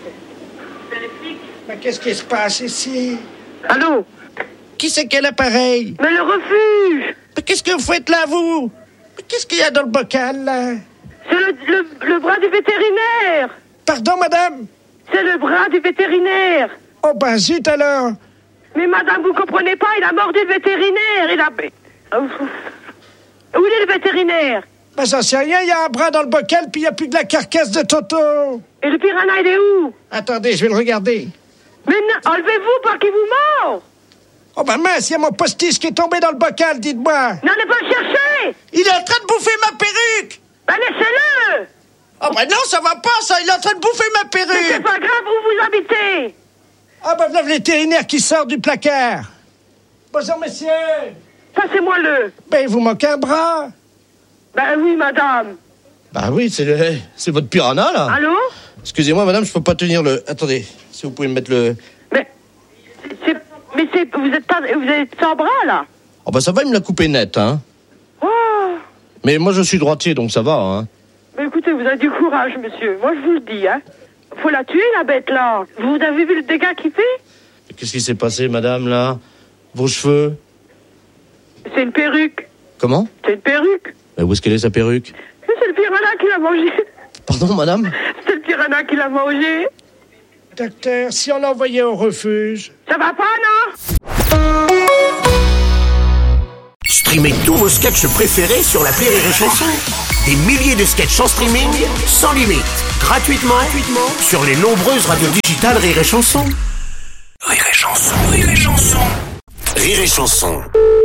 Mais qu'est-ce qui se passe ici? Allô? Qui c'est quel appareil? Mais le refuge! Mais qu'est-ce que vous faites là, vous? Mais qu'est-ce qu'il y a dans le bocal, là? C'est le, le, le bras du vétérinaire! Pardon, madame? C'est le bras du vétérinaire! Oh, ben zut alors! Mais madame, vous comprenez pas, il a mordu le vétérinaire! Il a... Où il est le vétérinaire? Ben j'en sais rien, il y a un bras dans le bocal, puis il n'y a plus que la carcasse de Toto! Et le piranha, il est où? Attendez, je vais le regarder. Mais non, enlevez-vous, pas qu'il vous mord! Oh, ben mince, il y a mon postiche qui est tombé dans le bocal, dites-moi! N'allez pas le chercher! Il est en train de bouffer ma perruque! Ben laissez-le! Oh, ben non, ça va pas, ça! Il est en train de bouffer ma Mais perruque! c'est pas grave, où vous habitez? Ah, ben voilà le vétérinaire qui sort du placard! Bonjour, messieurs! Passez-moi-le! Ben, vous manquez un bras! Ben oui, madame! Bah oui, c'est le... c'est votre piranha là. Allô? Excusez-moi madame, je peux pas tenir le... Attendez, si vous pouvez me mettre le... Mais... c'est... Mais c'est... Vous êtes pas... Vous êtes sans bras, là? Oh bah ça va, il me l'a coupé net, hein. Oh! Mais moi je suis droitier, donc ça va, hein. Mais écoutez, vous avez du courage, monsieur. Moi, je vous le dis, hein. Faut la tuer, la bête, là. Vous avez vu le dégât qu'il fait? Qu'est-ce qui s'est passé madame là? Vos cheveux? C'est une perruque. Comment? C'est une perruque. Bah, où est-ce qu'elle est, sa perruque? C'est le piranha qui l'a mangé. Pardon, madame? C'est le piranha qui l'a mangé. Docteur, si on l'envoyait au refuge. Ça va pas, non? Streamez tous vos sketchs préférés sur l'appli Rire et Chanson. Des milliers de sketchs en streaming, sans limite, gratuitement, gratuitement sur les nombreuses radios digitales Rire et Chanson. Rire et Chanson, Rire et Chanson. Rire et Chanson.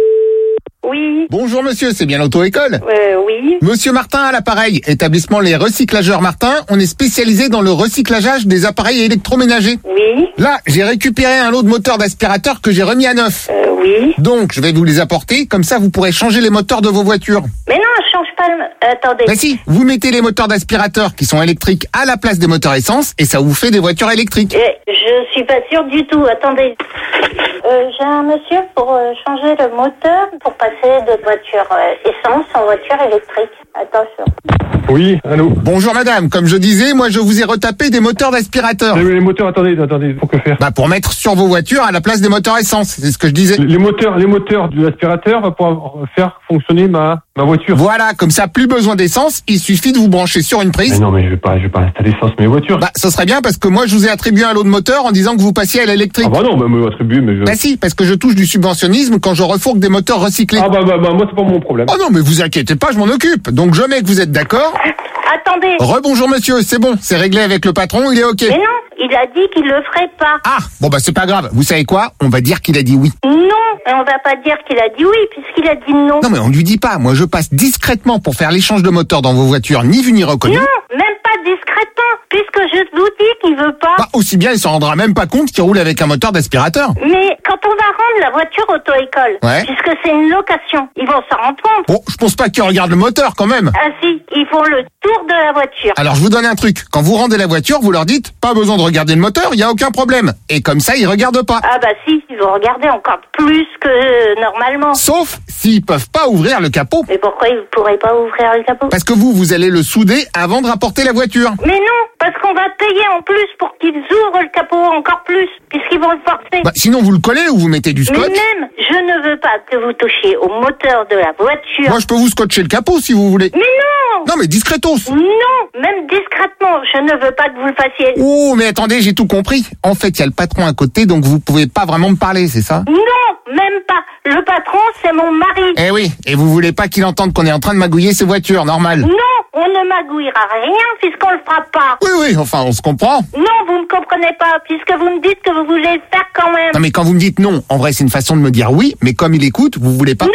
Oui. Bonjour monsieur, c'est bien l'auto-école? Euh, oui. Monsieur Martin à l'appareil, établissement Les Recyclageurs Martin, on est spécialisé dans le recyclage des appareils électroménagers. Oui. Là, j'ai récupéré un lot de moteurs d'aspirateur que j'ai remis à neuf. Euh, oui. Donc, je vais vous les apporter, comme ça vous pourrez changer les moteurs de vos voitures. Mais non, je change pas le... Attendez. Ben si, vous mettez les moteurs d'aspirateur qui sont électriques à la place des moteurs essence et ça vous fait des voitures électriques. Eh, je suis pas sûre du tout, attendez. Euh, j'ai un monsieur pour euh, changer le moteur, pour passer de voiture euh, essence en voiture électrique. Attention. Oui, allô. Bonjour madame, comme je disais, moi je vous ai retapé des moteurs d'aspirateur. Les, les moteurs, attendez, attendez, pour que faire? Bah pour mettre sur vos voitures à la place des moteurs essence, c'est ce que je disais. Les moteurs, les moteurs de l'aspirateur pour faire fonctionner ma, ma voiture. Voilà, comme ça plus besoin d'essence, il suffit de vous brancher sur une prise. Mais non mais je vais pas, je vais pas installer ça sur mes voitures. Bah ce serait bien parce que moi je vous ai attribué un lot de moteurs en disant que vous passiez à l'électrique. Ah bah non, bah me attribuer, mais je... Bah si, parce que je touche du subventionnisme quand je refourgue des moteurs recyclés. Ah bah bah, bah moi c'est pas mon problème. Oh non mais vous inquiétez pas, je m'en occupe. Donc je mets que vous êtes d'accord. Attendez. Rebonjour monsieur, c'est bon, c'est réglé avec le patron, il est ok. Mais non, il a dit qu'il le ferait pas. Ah, bon bah c'est pas grave, vous savez quoi? On va dire qu'il a dit oui. Non, et on va pas dire qu'il a dit oui, puisqu'il a dit non. Non mais on lui dit pas, moi je passe discrètement pour faire l'échange de moteurs dans vos voitures, ni vu ni reconnu. Non, même pas discrètement, puisque je vous dis qu'il veut pas. Bah aussi bien il s'en rendra même pas compte qu'il roule avec un moteur d'aspirateur. Mais quand on va rendre la voiture auto-école, ouais. puisque c'est une location, ils vont s'en rendre compte. Bon, je pense pas qu'ils regardent le moteur quand même. Ah si, ils font le tour de la voiture. Alors je vous donne un truc, quand vous rendez la voiture, vous leur dites, pas besoin de regarder le moteur, il y a aucun problème. Et comme ça, ils regardent pas. Ah bah si, ils vont regarder encore plus que euh, normalement. Sauf s'ils peuvent pas ouvrir le capot. Mais pourquoi ils pourraient pas ouvrir le capot? Parce que vous, vous allez le souder avant de rapporter la voiture. Mais non, parce qu'on va payer en plus pour qu'ils ouvrent le capot encore plus, puisqu'ils vont le forcer. Bah sinon vous le collez ou vous mettez du scotch. Mais même, je ne veux pas que vous touchiez au moteur de la voiture. Moi je peux vous scotcher le capot si vous voulez. Mais non! Non mais discretos. Non, même discrètement, je ne veux pas que vous le fassiez. Oh mais attendez, j'ai tout compris. En fait, il y a le patron à côté, donc vous pouvez pas vraiment me parler, c'est ça? Non, même pas. Le patron, c'est mon mari. Eh oui, et vous voulez pas qu'il entende qu'on est en train de magouiller ses voitures, normal. Non, on ne magouillera rien puisqu'on le fera pas. Oui, oui, enfin, on se comprend. Non, vous ne comprenez pas, puisque vous me dites que vous voulez le faire quand même. Non mais quand vous me dites non, en vrai c'est une façon de me dire oui, mais comme il écoute, vous voulez pas. Non,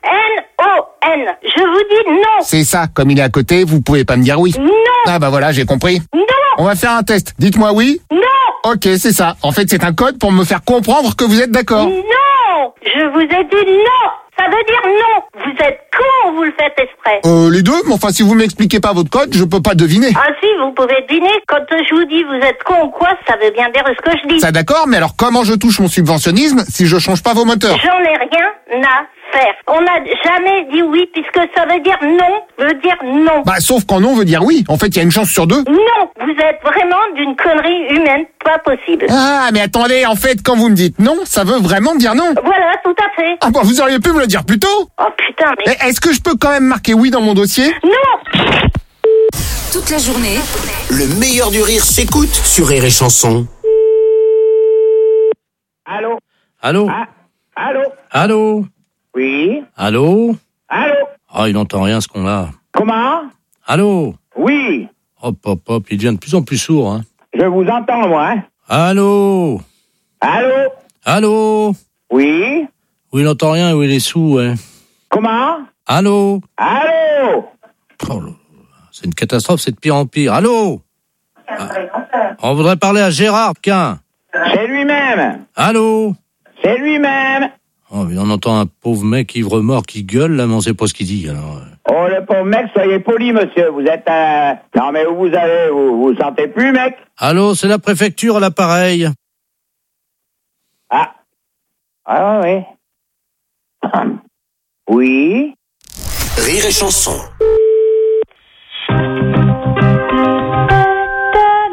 N O N, je vous dis non. C'est ça, comme il est à côté, vous pouvez pas me dire oui. Non. Ah bah voilà, j'ai compris. Non. On va faire un test, dites-moi oui. Non. Ok, c'est ça. En fait, c'est un code pour me faire comprendre que vous êtes d'accord. Non, je vous ai dit non. Ça veut dire non. Vous êtes con ou vous le faites exprès? Euh, les deux, mais enfin, si vous m'expliquez pas votre code, je peux pas deviner. Ah si, vous pouvez deviner. Quand je vous dis vous êtes con ou quoi, ça veut bien dire ce que je dis. Ça d'accord, mais alors comment je touche mon subventionnisme si je change pas vos moteurs? J'en ai rien à faire. On n'a jamais dit oui, puisque ça veut dire non, veut dire non. Bah, sauf quand non veut dire oui. En fait, il y a une chance sur deux. Non, vous êtes vraiment d'une connerie humaine, pas possible. Ah, mais attendez, en fait, quand vous me dites non, ça veut vraiment dire non. Voilà, tout à fait. Ah bah, vous auriez pu me le dire plus tôt. Oh putain, mais... mais est-ce que je peux quand même marquer oui dans mon dossier? Non. Toute la journée, le meilleur du rire s'écoute sur Rire et Chanson. Allô? Allô? Ah, allô? Allô? Oui? Allô? Allô? Ah, il n'entend rien, ce qu'on-là. Comment? Allô? Oui? Hop, hop, hop, il devient de plus en plus sourd, hein. Je vous entends, moi, hein? Allô? Allô? Allô? Oui? Oui, il n'entend rien, oui, il est sourd, ouais. Comment? Allô? Allô? Oh, c'est une catastrophe, c'est de pire en pire. Allô? Ah, on voudrait parler à Gérard, Quin. C'est lui-même. Allô? C'est lui-même. Oh, mais on entend un pauvre mec ivre-mort qui gueule, là, mais on sait pas ce qu'il dit, alors. Oh, le pauvre mec, soyez poli, monsieur. Vous êtes un... Non, mais où vous allez? Vous vous sentez plus, mec? Allô, c'est la préfecture à l'appareil. Ah. Ah, oui. Oui? Rire et Chanson.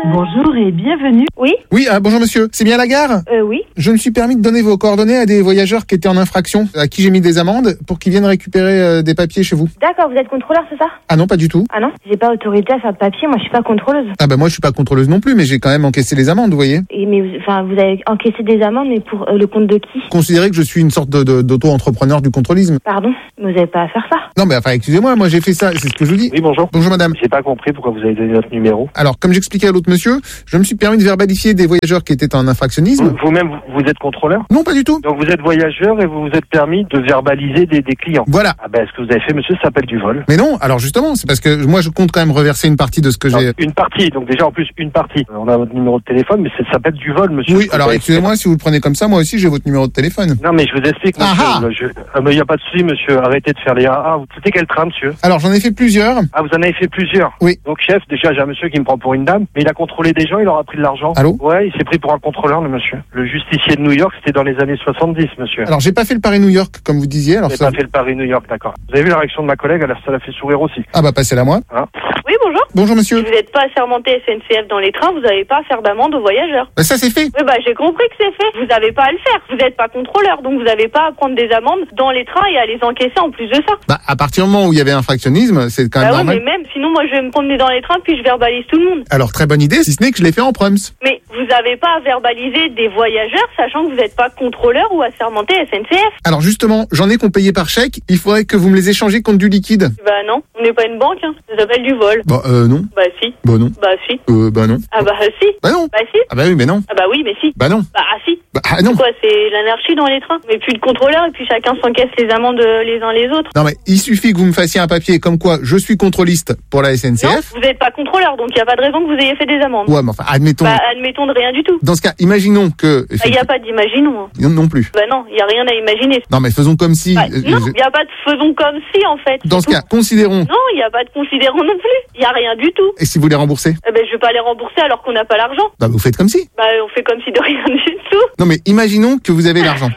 Bonjour et bienvenue. Oui. Oui, ah, bonjour monsieur. C'est bien la gare? Euh, oui. Je me suis permis de donner vos coordonnées à des voyageurs qui étaient en infraction, à qui j'ai mis des amendes pour qu'ils viennent récupérer euh, des papiers chez vous. D'accord, vous êtes contrôleur, c'est ça? Ah non, pas du tout. Ah non, j'ai pas autorité à faire de papier, moi je suis pas contrôleuse. Ah bah moi je suis pas contrôleuse non plus, mais j'ai quand même encaissé les amendes, vous voyez. Et mais vous- enfin, vous avez encaissé des amendes, mais pour euh, le compte de qui? Considérez que je suis une sorte de, de- d'auto-entrepreneur du contrôlisme. Pardon, mais vous avez pas à faire ça. Non mais enfin excusez-moi, moi j'ai fait ça, c'est ce que je vous dis. Oui, bonjour. Bonjour madame. J'ai pas compris pourquoi vous avez donné notre numéro. Alors comme j'expliquais à l'autre monsieur, je me suis permis de verbalifier des voyageurs qui étaient en infractionnisme. Vous- Vous-même, vous, vous êtes contrôleur? Non, pas du tout. Donc vous êtes voyageur et vous vous êtes permis de verbaliser des, des clients. Voilà. Ah ben, ce que vous avez fait, monsieur, ça s'appelle du vol. Mais non, alors justement, c'est parce que moi je compte quand même reverser une partie de ce que j'ai... Une partie, donc déjà en plus une partie. On a votre numéro de téléphone, mais ça s'appelle du vol, monsieur. Oui, Vous alors avez- excusez-moi si vous le prenez comme ça, moi aussi j'ai votre numéro de téléphone. Non, mais je vous explique, monsieur. Ah ah. Je... Ah, mais il n'y a pas de souci, monsieur. Arrêtez de faire les A A. Vous c'était quel train, monsieur? Alors j'en ai fait plusieurs. Ah, vous en avez fait plusieurs? Oui. Donc, chef, déjà, j'ai un monsieur qui me prend pour une dame, mais il a contrôlé des gens, il leur a pris de l'argent. Allô? Ouais, il s'est pris pour un contrôleur, le monsieur. Le justicier de New York, c'était dans les années soixante-dix, monsieur. Alors j'ai pas fait le Paris-New York comme vous disiez. Alors Vous ça... n'avez pas fait le Paris-New York, d'accord. Vous avez vu la réaction de ma collègue, elle a- ça l'a fait sourire aussi. Ah bah passez-la moi. Hein? Oui, bonjour. Bonjour monsieur. Vous n'êtes pas assermenté S N C F dans les trains, vous n'avez pas à faire d'amende aux voyageurs. Bah ça c'est fait. Oui, bah j'ai compris que c'est fait. Vous n'avez pas à le faire. Vous n'êtes pas contrôleur, donc vous n'avez pas à prendre des amendes dans les trains et à les encaisser en plus de ça. Bah à partir du moment où il y avait infractionnisme, c'est quand même Bah oui, normal. mais même, sinon moi je vais me promener dans les trains puis je verbalise tout le monde. Alors très bonne idée, si ce n'est que je l'ai fait en prums. Mais vous n'avez pas à verbaliser des voyageurs sachant que vous n'êtes pas contrôleur ou assermenté S N C F. Alors justement, j'en ai qu'on payait par chèque, il faudrait que vous me les échangez contre du liquide. Bah non, on n'est pas une banque, hein. Ça s'appelle du vol. Bah euh non. Bah si. Bah non. Bah si. Euh bah non. Ah bah si. Bah non. Bah si. Ah bah oui mais non. Ah bah oui, mais si. Bah non. Bah ah si. Bah ah non. Quoi, c'est l'anarchie dans les trains. Mais plus de contrôleurs et puis chacun s'encaisse les amendes euh, les uns les autres. Non mais il suffit que vous me fassiez un papier comme quoi je suis contrôliste pour la S N C F. Non, vous n'êtes pas contrôleur, donc il n'y a pas de raison que vous ayez fait des amendes. Ouais mais enfin admettons. Bah admettons de rien du tout. Dans ce cas, imaginons que... Il n'y a pas d'imaginons. Hein. Non, non plus. Bah non, il n'y a rien à imaginer. Non mais faisons comme si... Bah, euh, non, je- il n'y a pas de faisons comme si en fait. Dans ce c'est cas, tout. considérons... Non, il n'y a pas de considérons non plus. Il n'y a rien du tout. Et si vous les remboursez? Eh ben je vais pas les rembourser alors qu'on n'a pas l'argent. Bah vous faites comme si. Bah on fait comme si de rien du tout. Non mais imaginons que vous avez l'argent.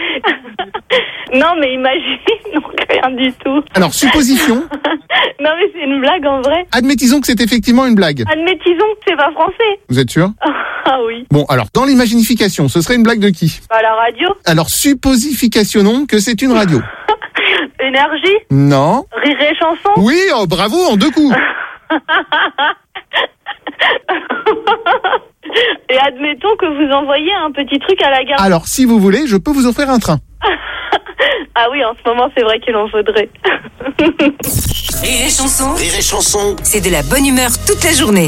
Non mais imagine, non rien du tout. Alors supposition, Non mais c'est une blague en vrai. admettisons que c'est effectivement une blague. Admettisons que c'est pas français. Vous êtes sûr? Ah oui. Bon alors, dans l'imaginification, ce serait une blague de qui? Bah la radio. Alors supposificationnons que c'est une radio. Énergie. Non. Rire et chanson. Oui, oh, bravo, en deux coups. Et admettons que vous envoyez un petit truc à la gare. Alors si vous voulez, je peux vous offrir un train. Ah oui, en ce moment, c'est vrai qu'il en faudrait. Rire et chanson, Rire et chanson. c'est de la bonne humeur toute la journée.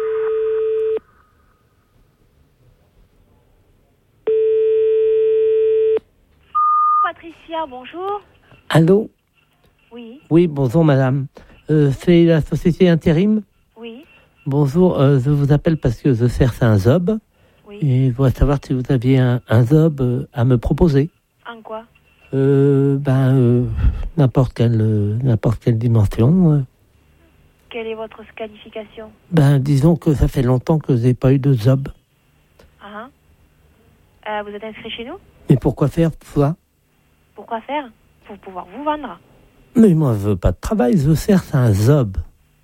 Patricia, bonjour. Allô? Oui, Oui, bonjour madame. Euh, c'est la société Intérim? oui. Bonjour, euh, je vous appelle parce que je cherche un job. Oui. Et je voudrais savoir si vous aviez un, un job euh, à me proposer. En quoi? Euh, ben, euh, n'importe quelle, euh, n'importe quelle dimension. euh. Quelle est votre qualification? Ben, disons que ça fait longtemps que je n'ai pas eu de job. Ah, euh, vous êtes inscrit chez nous? Mais pourquoi faire ça? Pourquoi faire? Pour pouvoir vous vendre. Mais moi, je veux pas de travail, je cherche un job.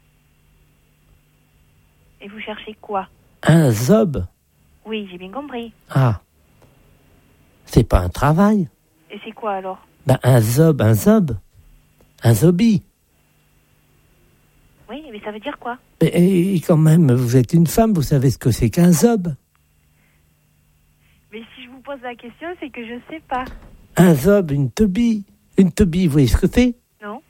Et vous cherchez quoi? Un job? Oui, j'ai bien compris. Ah. C'est pas un travail. Et c'est quoi alors? Ben, un job, un job. Un zombie. Oui, mais ça veut dire quoi? Mais et quand même, vous êtes une femme, vous savez ce que c'est qu'un job. Mais si je vous pose la question, c'est que je sais pas. Un zob, une teubie. Une teubie, vous voyez ce que c'est? Non?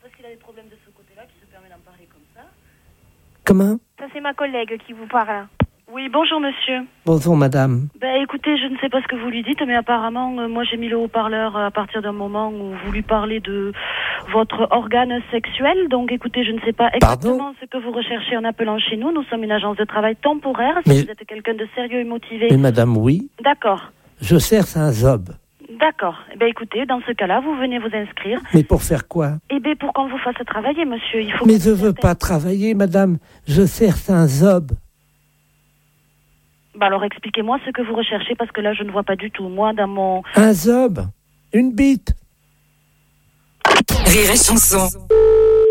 Comment? Ça, c'est ma collègue qui vous parle. Oui, bonjour monsieur. Bonjour madame. Ben écoutez, je ne sais pas ce que vous lui dites, mais apparemment, euh, moi j'ai mis le haut-parleur à partir d'un moment où vous lui parlez de votre organe sexuel. Donc écoutez, je ne sais pas exactement Pardon ce que vous recherchez en appelant chez nous. Nous sommes une agence de travail temporaire. Si Mais- vous êtes quelqu'un de sérieux et motivé. Mais madame, oui. D'accord. Je cherche un job. D'accord. Eh ben écoutez, dans ce cas-là, vous venez vous inscrire. Mais pour faire quoi? Eh ben pour qu'on vous fasse travailler, monsieur, il faut. Mais que je vous veux pas travailler, madame. Je cherche un job. Bah alors expliquez-moi ce que vous recherchez parce que là je ne vois pas du tout. Moi dans mon... Un job. Une bite. Rire et chanson.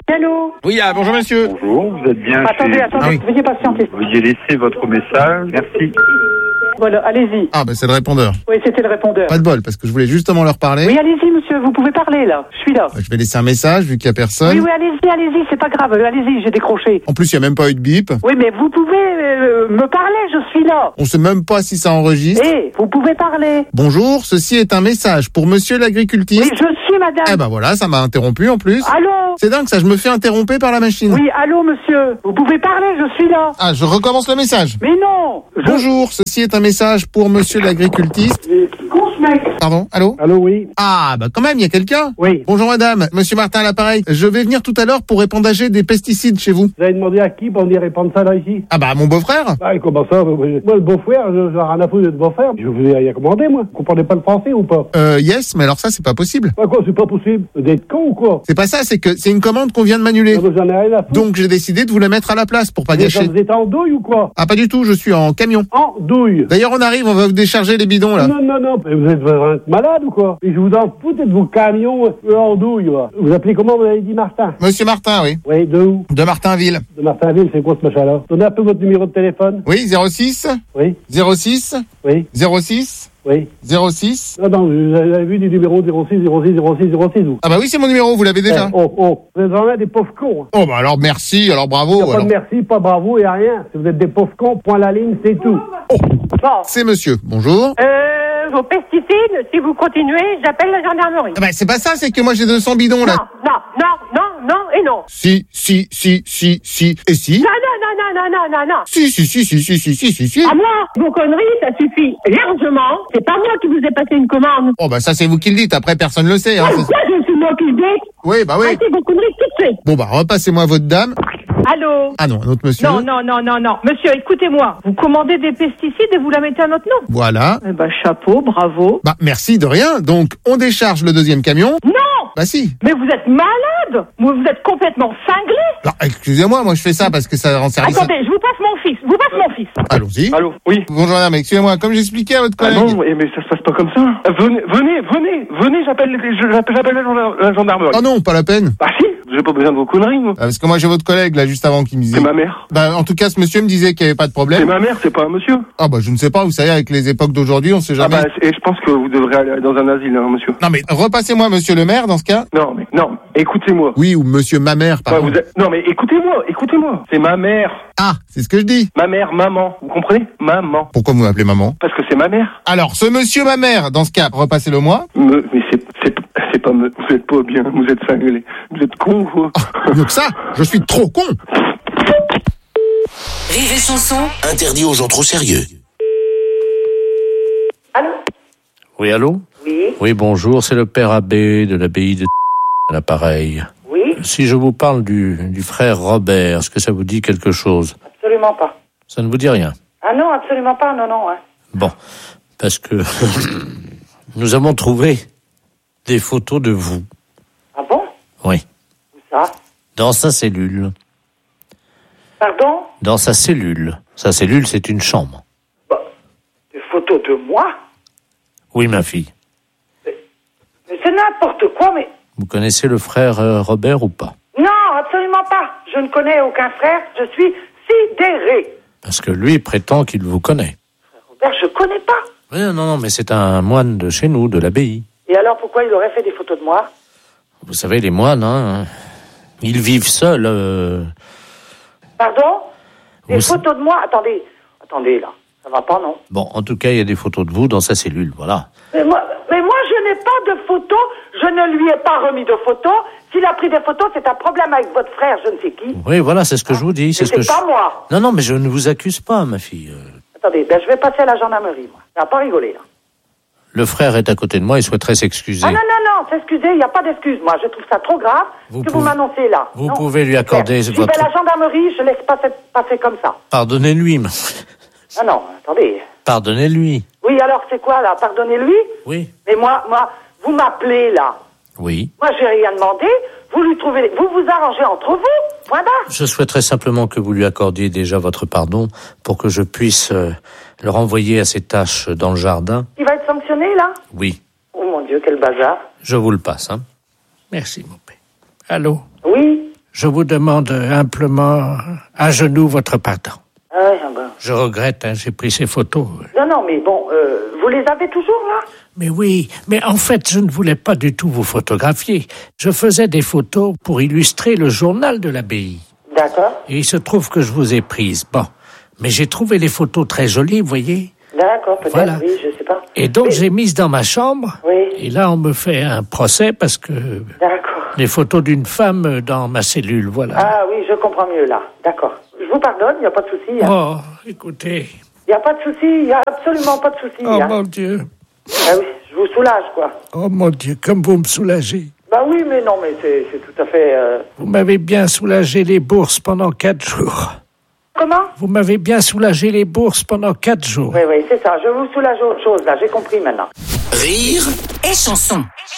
Allô? Oui, ah, bonjour monsieur. Bonjour, vous êtes bien Attendez, chez... attendez, Ah oui. veuillez patienter. Veuillez laisser votre message. Merci. Voilà, allez-y. Ah, bah c'est le répondeur. Oui, c'était le répondeur. Pas de bol, parce que je voulais justement leur parler. Oui, allez-y, monsieur, vous pouvez parler, là. Je suis là. Je vais laisser un message, vu qu'il y a personne. Oui, oui, allez-y, allez-y, c'est pas grave, allez-y, j'ai décroché. En plus, il n'y a même pas eu de bip. Oui, mais vous pouvez euh, me parler, je suis là. On sait même pas si ça enregistre. Eh, vous pouvez parler. Bonjour, ceci est un message pour monsieur l'agricultiste. Oui, je suis madame. Eh ben voilà, ça m'a interrompu en plus. Allô? C'est dingue, ça, je me fais interromper par la machine. Oui, allô, monsieur. Vous pouvez parler, je suis là. Ah, je recommence le message. Mais non. Je... Bonjour, ceci est un message pour monsieur l'agricultiste. Con, ce mec. Pardon, allô? Allô, oui. Ah, bah quand même, il y a quelqu'un. Oui. Bonjour madame, monsieur Martin à l'appareil. Je vais venir tout à l'heure pour épandager des pesticides chez vous. Vous avez demandé à qui pour venir répandre ça là ici? Ah bah mon beau-frère. Ah, et comment ça? Moi, le beau-frère, je j'ai rien à foutre de beau-frère. Je vous ai rien commandé, moi. Vous comprenez pas le français ou pas? Euh, yes, mais alors ça, c'est pas possible. Bah quoi, c'est pas possible? D'être con ou quoi? C'est pas ça, c'est que c'est une commande qu'on vient de m'annuler. Ah, bah, j'en ai rien à foutre. Donc j'ai décidé de vous la mettre à la place pour pas Vous êtes- gâcher. Vous êtes en douille ou quoi? Ah pas du tout, je suis en camion. En douille. D'ailleurs on arrive, on va vous décharger les bidons là. Non, non, non. Mais vous êtes vraiment malade ou quoi? Et je vous en fous de vos camions euh, en douille, là. Vous appelez comment, vous avez dit Martin? Monsieur Martin, oui. Oui, de où? De Martinville. De Martinville, c'est quoi ce machin-là? Donnez un peu votre numéro de téléphone. Oui, zéro six Oui, zéro six oui, zéro six oui. zéro six. Non, non, vous avez vu du numéro zéro six zéro six zéro six zéro six ou? Ah bah oui, c'est mon numéro, vous l'avez déjà. Eh, oh, oh, vous êtes vraiment des pauvres cons. Hein. Oh bah alors merci, alors bravo. Y a pas alors. de merci, pas bravo, y a rien. Si vous êtes des pauvres cons, point la ligne, c'est tout. Bon. C'est monsieur, bonjour. Euh, vos pesticides, si vous continuez, j'appelle la gendarmerie. Ah bah c'est pas ça, c'est que moi j'ai deux cents bidons là. Non, non, non, non, non et non. Si, si, si, si, si, et si. Non, non, non, non, non, non, non, non. Si, si, si, si, si, si, si, si, si. À moi, vos conneries, ça suffit largement. C'est pas moi qui vous ai passé une commande. Oh bah ça c'est vous qui le dites, après personne le sait. Hein. Ah, ça, je suis moi qui le dis. Oui, bah oui. Arrêtez vos conneries tout de suite. Bon bah repassez-moi votre dame. Allô? Ah non, un autre monsieur. Non, non, non, non, non. Monsieur, écoutez-moi. Vous commandez des pesticides et vous la mettez à notre nom. Voilà. Eh ben, chapeau, bravo. Bah merci de rien. Donc on décharge le deuxième camion. Non! Bah si. Mais vous êtes malade! Vous vous êtes complètement cinglé! Alors excusez-moi, moi je fais ça parce que ça rend service. Attendez, je vous passe mon fils. Je vous passe mon fils. Allons-y. Allô, oui. Bonjour madame, excusez-moi, comme j'expliquais à votre Ah collègue. non, mais mais ça se passe pas comme ça. Euh, Venez, venez, venez, venez, j'appelle les- je- j'appelle j'appelle la gendarme- la gendarmerie. Oh non, pas la peine. Bah si, j'ai pas besoin de vos conneries, moi. Ah, parce que moi j'ai votre collègue là juste avant qui me disait. C'est ma mère. Bah en tout cas ce monsieur me disait qu'il n'y avait pas de C'est problème. ma mère, c'est pas un monsieur. Ah bah je ne sais pas, vous savez avec les époques d'aujourd'hui on sait Ah jamais. bah, et je pense que vous devrez aller dans un asile, hein, monsieur. Non mais repassez-moi monsieur le maire dans ce cas. Non, mais non, écoutez-moi. Oui, ou monsieur ma mère Ouais, pardon. vous êtes- Non, mais écoutez-moi, écoutez-moi. C'est ma mère. Ah, c'est ce que je dis. Ma mère, maman. Vous comprenez? Maman. Pourquoi vous m'appelez maman? Parce que c'est ma mère. Alors ce monsieur ma mère dans ce cas, repassez-le moi. Me- mais c'est, c'est, c'est pas me, vous êtes pas bien, vous êtes cinglé. Vous êtes con, vous. Mieux que ça, je suis trop con. Rire et chanson. Interdit aux gens trop sérieux. Allô? Oui, allô? Oui. Oui, bonjour, c'est le père abbé de l'abbaye de à l'appareil. Oui. Si je vous parle du, du frère Robert, est-ce que ça vous dit quelque chose? Absolument pas. Ça ne vous dit rien? Ah non, absolument pas, non, non. Hein. Bon, parce que nous avons trouvé des photos de vous. Ah bon? Oui. Où ça? Dans sa cellule. Pardon? Dans sa cellule. Sa cellule, c'est une chambre. Des photos de moi? Oui, ma fille. Mais c'est n'importe quoi, mais... Vous connaissez le frère euh, Robert ou pas? Non, absolument pas. Je ne connais aucun frère. Je suis sidéré. Parce que lui prétend qu'il vous connaît. Robert, je connais pas. Oui, non, non, mais c'est un moine de chez nous, de l'abbaye. Et alors, pourquoi il aurait fait des photos de moi? Vous savez, les moines, hein, ils vivent seuls. euh, Pardon? Des Vous- photos de moi? Attendez, attendez, là. Ça va pas, non? Bon, en tout cas, il y a des photos de vous dans sa cellule, voilà. Mais moi, mais moi, je n'ai pas de photos. Je ne lui ai pas remis de photos. S'il a pris des photos, c'est un problème avec votre frère, je ne sais qui. Oui, voilà, c'est ce que je vous dis. C'est Mais ce que c'est je... pas moi. Non, non, mais je ne vous accuse pas, ma fille. Euh, Attendez, ben, je vais passer à la gendarmerie, moi. Ça va pas rigoler, là. Le frère est à côté de moi, il souhaiterait s'excuser. Ah non, non, non, s'excuser, il n'y a pas d'excuse, moi. Je trouve ça trop grave Vous que pouvez- vous m'annoncez là. Vous Non. pouvez lui accorder Je votre... vais à la gendarmerie, je laisse pas passer, passer comme ça. Pardonnez-lui, ma- Ah non, attendez. Pardonnez-lui. Oui, alors c'est quoi, là? Pardonnez-lui? Oui. Mais moi, moi, vous m'appelez, là. Oui. Moi, j'ai rien demandé. Vous lui trouvez... Vous vous arrangez entre vous. Point barre. Je souhaiterais simplement que vous lui accordiez déjà votre pardon pour que je puisse euh, le renvoyer à ses tâches dans le jardin. Il va être sanctionné, là? Oui. Oh mon Dieu, quel bazar. Je vous le passe, hein. Merci, mon père. Allô? Oui. Je vous demande humblement, à genoux, votre pardon. Ah ouais, bon. Je regrette, hein, j'ai pris ces photos. Non, non, mais bon, euh, vous les avez toujours, là? Mais oui, mais en fait, je ne voulais pas du tout vous photographier. Je faisais des photos pour illustrer le journal de l'abbaye. D'accord. Et il se trouve que je vous ai prise. Bon, mais j'ai trouvé les photos très jolies, vous voyez. D'accord, peut-être, Voilà. oui, je sais pas. Et donc, mais... j'ai mise dans ma chambre. Oui. Et là, on me fait un procès parce que... D'accord. Les photos d'une femme dans ma cellule, voilà. Ah oui, je comprends mieux, là. D'accord. Je vous pardonne, il n'y a pas de souci. Hein. Oh, écoutez... Il n'y a pas de souci, il n'y a absolument pas de souci. Oh, hein. mon Dieu. Ah oui, je vous soulage, quoi. Oh, mon Dieu, comme vous me soulagez. Bah oui, mais non, mais c'est, c'est tout à fait... Euh... Vous m'avez bien soulagé les bourses pendant quatre jours. Comment? Vous m'avez bien soulagé les bourses pendant quatre jours. Oui, oui, c'est ça. Je vous soulage autre chose, là. J'ai compris maintenant. Rire et chanson.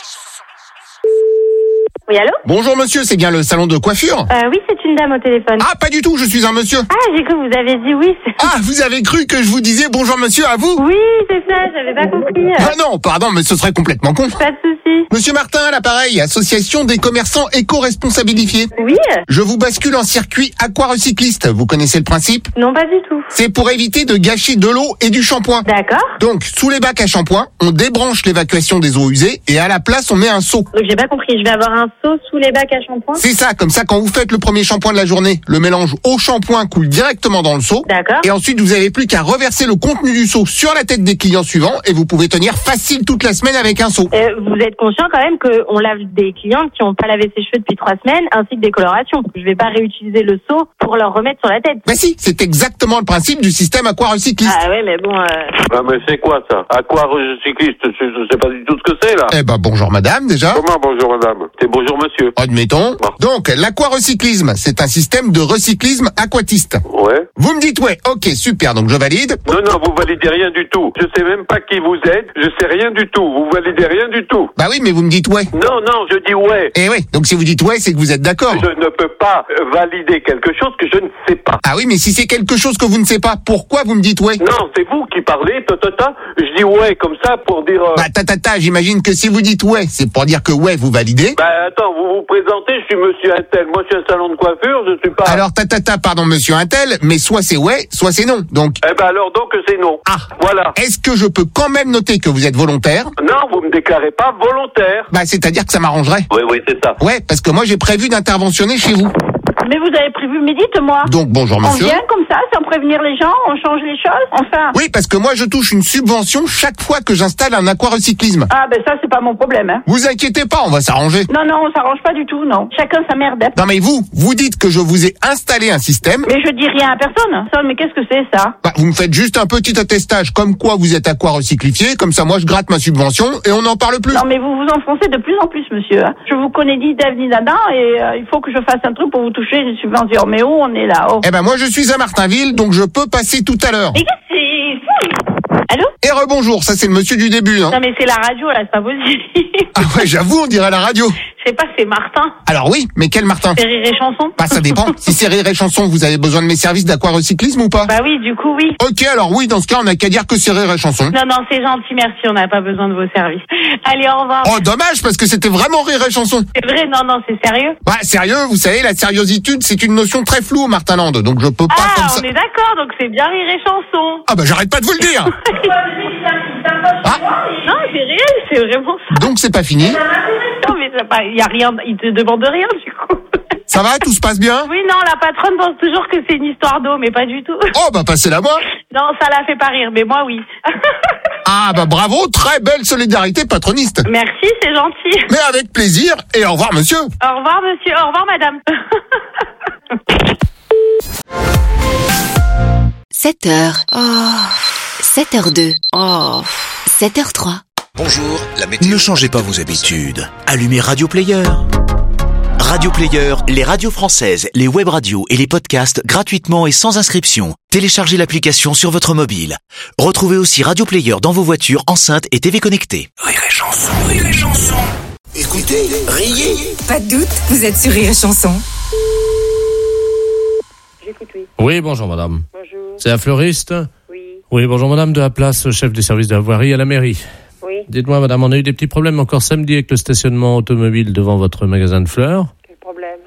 Oui, allô? Bonjour monsieur, c'est bien le salon de coiffure? Euh, oui, c'est une dame au téléphone. Ah, pas du tout, je suis un monsieur. Ah, j'ai cru que vous avez dit oui. Ah, vous avez cru que je vous disais bonjour monsieur à vous? Oui, c'est ça, j'avais pas compris. Ah non, pardon, mais ce serait complètement con. Pas de souci. Monsieur Martin, à l'appareil, association des commerçants éco-responsabilifiés. Oui. Je vous bascule en circuit aquarecycliste. Vous connaissez le principe? Non, pas du tout. C'est pour éviter de gâcher de l'eau et du shampoing. D'accord. Donc, sous les bacs à shampoing, on débranche l'évacuation des eaux usées et à la place, on met un seau. Donc, j'ai pas compris. Je vais avoir un seau sous les bacs à shampoing? C'est ça, comme ça, quand vous faites le premier shampoing de la journée, le mélange eau-shampoing coule directement dans le seau. D'accord. Et ensuite, vous avez plus qu'à reverser le contenu du seau sur la tête des clients suivants et vous pouvez tenir facile toute la semaine avec un seau. Euh, vous êtes conscient quand même qu'on lave des clientes qui n'ont pas lavé ses cheveux depuis trois semaines, ainsi que des colorations. Je vais pas réutiliser le seau pour leur remettre sur la tête. Bah si, c'est exactement le principe du système aquarecycliste. Ah ouais, mais bon... Euh... Ah, mais c'est quoi ça? Aquarecycliste, je, je sais pas du tout ce que c'est là. Eh ben bonjour madame déjà. Comment bonjour madame? C'est bonjour monsieur. Admettons. Bon. Donc l'aquarecyclisme, c'est un système de recyclisme aquatiste. Ouais. Vous me dites ouais, ok super, donc je valide. Non, non, vous validez rien du tout. Je sais même pas qui vous êtes, je sais rien du tout. Vous validez rien du tout. Bah oui, mais vous me dites ouais. Non, non, je dis ouais. Eh oui, donc si vous dites ouais, c'est que vous êtes d'accord. Je ne peux pas euh, valider quelque chose que je ne sais pas. Ah oui, mais si c'est quelque chose que vous ne savez pas, pourquoi vous me dites ouais? Non, c'est vous qui parlez, ta, ta, ta. Je dis ouais comme ça pour dire... Euh... Bah ta ta ta, j'imagine que si vous dites ouais, c'est pour dire que ouais, vous validez. Bah attends, vous vous présentez, je suis monsieur Intel. Moi, je suis un salon de coiffure, je suis pas... Alors ta ta ta, pardon monsieur Intel, mais soit c'est ouais, soit c'est non, donc... Eh ben alors donc c'est non. Ah. Voilà. Est-ce que je peux quand même noter que vous êtes volontaire? Non, vous me déclarez pas volontaire. Bah c'est-à-dire que ça m'arrangerait. Oui, oui, c'est ça. Ouais, parce que moi j'ai prévu d'interventionner chez vous. Mais vous avez prévu, mais dites-moi. Donc bonjour monsieur. On vient comme ça, sans prévenir les gens, on change les choses, enfin. Oui, parce que moi je touche une subvention chaque fois que j'installe un aquarecyclisme. Ah ben ça c'est pas mon problème, hein. Vous inquiétez pas, on va s'arranger. Non, non, on s'arrange pas du tout, non. Chacun sa merde. Non mais vous, vous dites que je vous ai installé un système. Mais je dis rien à personne. Ça, mais qu'est-ce que c'est ça? Bah, vous me faites juste un petit attestage comme quoi vous êtes aquarecyclifié, comme ça moi je gratte ma subvention et on n'en parle plus. Non mais vous vous enfoncez de plus en plus, monsieur. Je vous connais ni d'Ève ni d'Adam et euh, il faut que je fasse un truc pour vous toucher les subventions. Mais où on est là, oh. Eh ben moi je suis à Martinville, donc je peux passer tout à l'heure. Mais qu'est-ce que c'est fou? Allô? Et rebonjour, ça c'est le monsieur du début, hein. Non mais c'est la radio là, c'est pas possible. Ah ouais, j'avoue, on dirait la radio. Je sais pas, c'est Martin. Alors oui, mais quel Martin? C'est Rire et Chanson. Bah ça dépend. Si c'est Rire et Chanson, vous avez besoin de mes services d'aquarecyclisme ou pas? Bah oui, du coup oui. Ok, alors oui, dans ce cas, on n'a qu'à dire que c'est Rire et Chanson. Non, non, c'est gentil, merci, on n'a pas besoin de vos services. Allez, au revoir. Oh, dommage, parce que c'était vraiment Rire et Chanson. C'est vrai, non, non, c'est sérieux. Bah sérieux, vous savez, la sériositude, c'est une notion très floue au Martinland, donc je peux pas ah, comme ça... on est d'accord, donc c'est bien Rire et Chanson. Ah bah j'arrête pas de vous le dire. Ah. Non, c'est réel, c'est vraiment ça. Donc c'est pas fini. Non, mais il y a rien, il te demande rien, du coup. Ça va, tout se passe bien? Oui, non, la patronne pense toujours que c'est une histoire d'eau, mais pas du tout. Oh, bah passez-la moi. Non, ça la fait pas rire, mais moi, oui. Ah, bah bravo, très belle solidarité patroniste. Merci, c'est gentil. Mais avec plaisir, et au revoir monsieur. Au revoir monsieur, au revoir madame. sept heures. Oh. sept heures deux. Oh. sept heures trois. Bonjour, la météo. Ne changez pas vos habitudes. Allumez Radio Player. Radio Player, les radios françaises, les web radios et les podcasts gratuitement et sans inscription. Téléchargez l'application sur votre mobile. Retrouvez aussi Radio Player dans vos voitures, enceintes et T V connectées. Rire et Chanson, Rire et Chanson. Écoutez, riez. Pas de doute, vous êtes sur Rire et Chanson. J'écoute, oui. Oui, bonjour madame. Bonjour. C'est la fleuriste? Oui. Oui, bonjour madame, de la place, chef des services de la voirie à la mairie. Oui. Dites-moi madame, on a eu des petits problèmes encore samedi avec le stationnement automobile devant votre magasin de fleurs. Quel problème?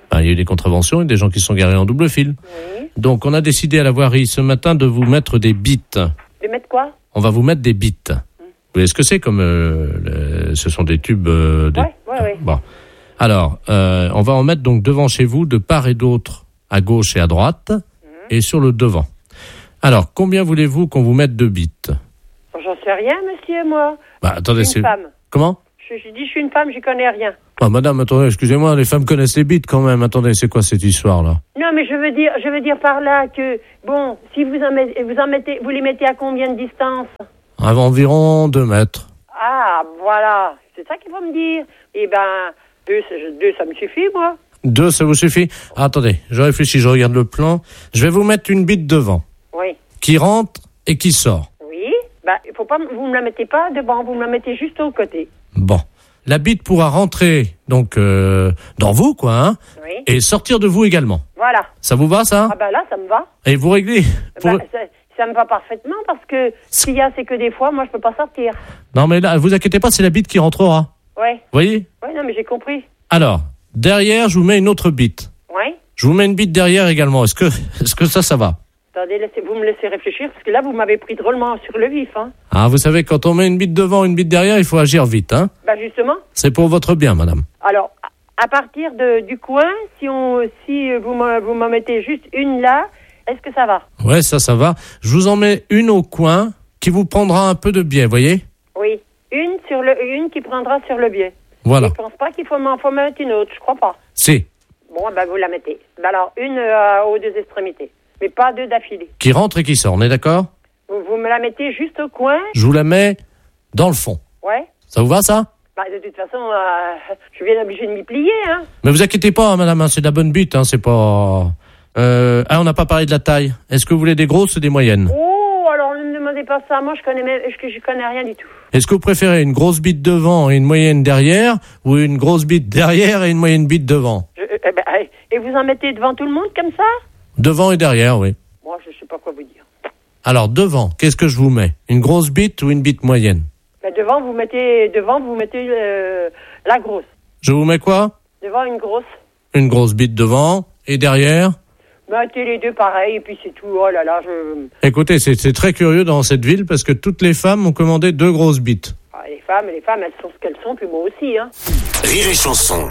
Ben, il y a eu des contraventions et des gens qui sont garés en double fil. Oui. Donc, on a décidé à la voirie ce matin de vous mettre des bites. De mettre quoi? On va vous mettre des bites. Mmh. Vous voyez ce que c'est comme... Euh, le, ce sont des tubes... Euh, des... Ouais, ouais, ouais. Bon. Alors, euh, on va en mettre donc devant chez vous, de part et d'autre, à gauche et à droite, mmh. et sur le devant. Alors, combien voulez-vous qu'on vous mette de bites? J'en sais rien, monsieur, moi. Bah, attendez, je suis une c'est... femme. Comment? Je, je dis, je suis une femme, j'y connais rien. Ah, madame, attendez, excusez-moi, les femmes connaissent les bites quand même. Attendez, c'est quoi cette histoire-là? Non, mais je veux dire, je veux dire par là que, bon, si vous en mettez, vous en mettez, vous les mettez à combien de distance? À environ deux mètres. Ah, voilà. C'est ça qu'il faut me dire. Eh ben, deux, deux, ça me suffit, moi. Deux, ça vous suffit? Ah, attendez, je réfléchis, je regarde le plan. Je vais vous mettre une bite devant. Oui. Qui rentre et qui sort. Oui. Ben, il faut pas, vous me la mettez pas devant, vous me la mettez juste au côté. Bon. La bite pourra rentrer, donc, euh, dans vous, quoi, hein. Oui. Et sortir de vous également. Voilà. Ça vous va, ça? Ah, ben là, ça me va. Et vous réglez? Pour... Ben, ça, ça me va parfaitement parce que ce qu'il y a, c'est que des fois, moi, je peux pas sortir. Non, mais là, vous inquiétez pas, c'est la bite qui rentrera. Ouais. Vous voyez? Oui, non, mais j'ai compris. Alors, derrière, je vous mets une autre bite. Oui. Je vous mets une bite derrière également. Est-ce que, est-ce que ça, ça va? Attendez, laissez, vous me laissez réfléchir, parce que là, vous m'avez pris drôlement sur le vif, hein. Ah, vous savez, quand on met une bite devant, une bite derrière, il faut agir vite, hein. Bah, justement. C'est pour votre bien, madame. Alors, à partir de, du coin, si on, si vous m'en, vous m'en mettez juste une là, est-ce que ça va? Ouais, ça, ça va. Je vous en mets une au coin, qui vous prendra un peu de biais, voyez? Oui. Une sur le, une qui prendra sur le biais. Voilà. Je pense pas qu'il faut m'en faut mettre une autre, je crois pas. Si. Bon, ben, vous la mettez. Ben alors, une euh, aux deux extrémités. Mais pas deux d'affilée. Qui rentre et qui sort, on est d'accord? Vous, vous me la mettez juste au coin? Je vous la mets dans le fond. Ouais. Ça vous va, ça? Bah, de toute façon, euh, je viens obligé de m'y plier, hein. Mais vous inquiétez pas, hein, madame, hein, c'est de la bonne bite, hein, c'est pas... Euh... Ah, on n'a pas parlé de la taille. Est-ce que vous voulez des grosses ou des moyennes? Oh, alors ne me demandez pas ça. Moi, je connais, même, je, je connais rien du tout. Est-ce que vous préférez une grosse bite devant et une moyenne derrière, ou une grosse bite derrière et une moyenne bite devant? Je, euh, ben, et vous en mettez devant tout le monde, comme ça? Devant et derrière, oui. Moi, je sais pas quoi vous dire. Alors, devant, qu'est-ce que je vous mets? Une grosse bite ou une bite moyenne? Ben, devant, vous mettez, devant, vous mettez euh, la grosse. Je vous mets quoi? Devant, une grosse. Une grosse bite devant, et derrière? Mettez les deux pareil, et puis c'est tout. Oh là là, je... Écoutez, c'est, c'est très curieux dans cette ville, parce que toutes les femmes ont commandé deux grosses bites. Ah, les femmes, les femmes, elles sont ce qu'elles sont, puis moi aussi, hein. Rire et chanson.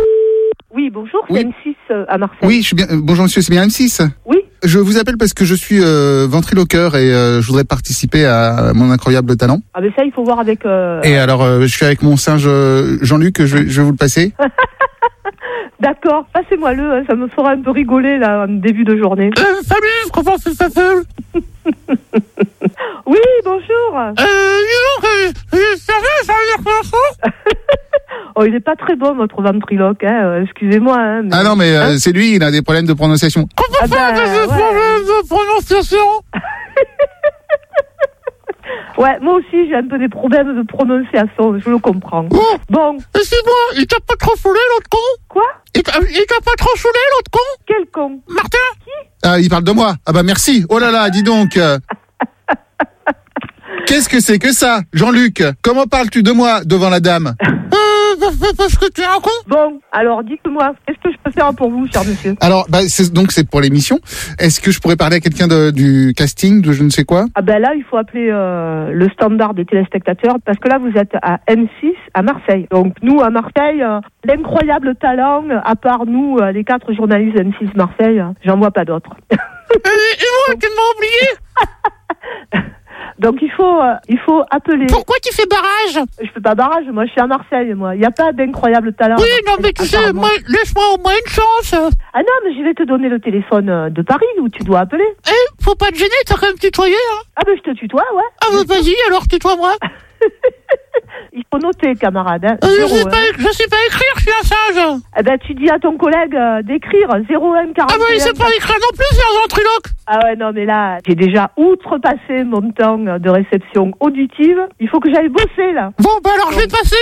Oui, bonjour, c'est Oui. M six euh, à Marseille. Oui, je suis bien. euh, Bonjour monsieur, c'est bien M six. Oui. Je vous appelle parce que je suis euh, ventriloqueur et euh, je voudrais participer à mon incroyable talent. Ah ben ça, il faut voir avec... Euh... Et alors, euh, je suis avec mon singe euh, Jean-Luc, je, vais- je vais vous le passer. D'accord, passez-moi-le, hein, ça me fera un peu rigoler, là, en début de journée. Euh, salut, comment ça s'appelle? Oui, bonjour. Euh, dis donc, euh, euh, sérieux, ça veut dire quoi? Oh, il est pas très bon, votre ventriloque, hein, euh, excusez-moi. Hein, mais... Ah non, mais euh, Hein c'est lui, il a des problèmes de prononciation. Comment Ah ça, ben, des ouais. problèmes de prononciation? Ouais, moi aussi, j'ai un peu des problèmes de prononciation, je le comprends. Oh, Bon, excuse-moi, il t'a pas trop saoulé l'autre con? quoi? Il t'a il t'a pas trop saoulé l'autre con? Quel con? Martin? Qui? Ah, il parle de moi. Ah bah merci. Oh là là, dis donc. euh. Qu'est-ce que c'est que ça, Jean-Luc? Comment parles-tu de moi devant la dame? Euh, parce que tu es un con. Bon, alors dites-moi, qu'est-ce que je peux faire pour vous, cher monsieur? Alors, bah, c'est, donc c'est pour l'émission. Est-ce que je pourrais parler à quelqu'un de, du casting, de je ne sais quoi? Ah ben là, il faut appeler euh, le standard des téléspectateurs, parce que là, vous êtes à M six, à Marseille. Donc nous, à Marseille, euh, l'incroyable talent, à part nous, euh, les quatre journalistes M six Marseille, euh, j'en vois pas d'autres. Et, et moi, tu m'as oublié? Donc il faut, euh, il faut appeler. Pourquoi tu fais barrage? Je fais pas barrage, moi je suis à Marseille, moi. Il n'y a pas d'incroyable talent. Oui, non, mais tu sais, moi, laisse-moi au moins une chance. Ah non, mais je vais te donner le téléphone euh, de Paris où tu dois appeler. Eh, faut pas te gêner, t'as quand même tutoyé, hein. Ah ben je te tutoie, ouais. Ah bah vas-y, alors tutoie-moi. Il faut noter, camarade. Hein. Euh, Zéro, je, sais hein. pas, je sais pas écrire, je suis un singe. Eh ben tu dis à ton collègue euh, d'écrire zéro un quarante. Ah bah il sait pas écrire non plus, c'est un ventriloque. Ah ouais, non, mais là, j'ai déjà outrepassé mon temps de réception auditive. Il faut que j'aille bosser, là. Bon, bah alors je vais passer.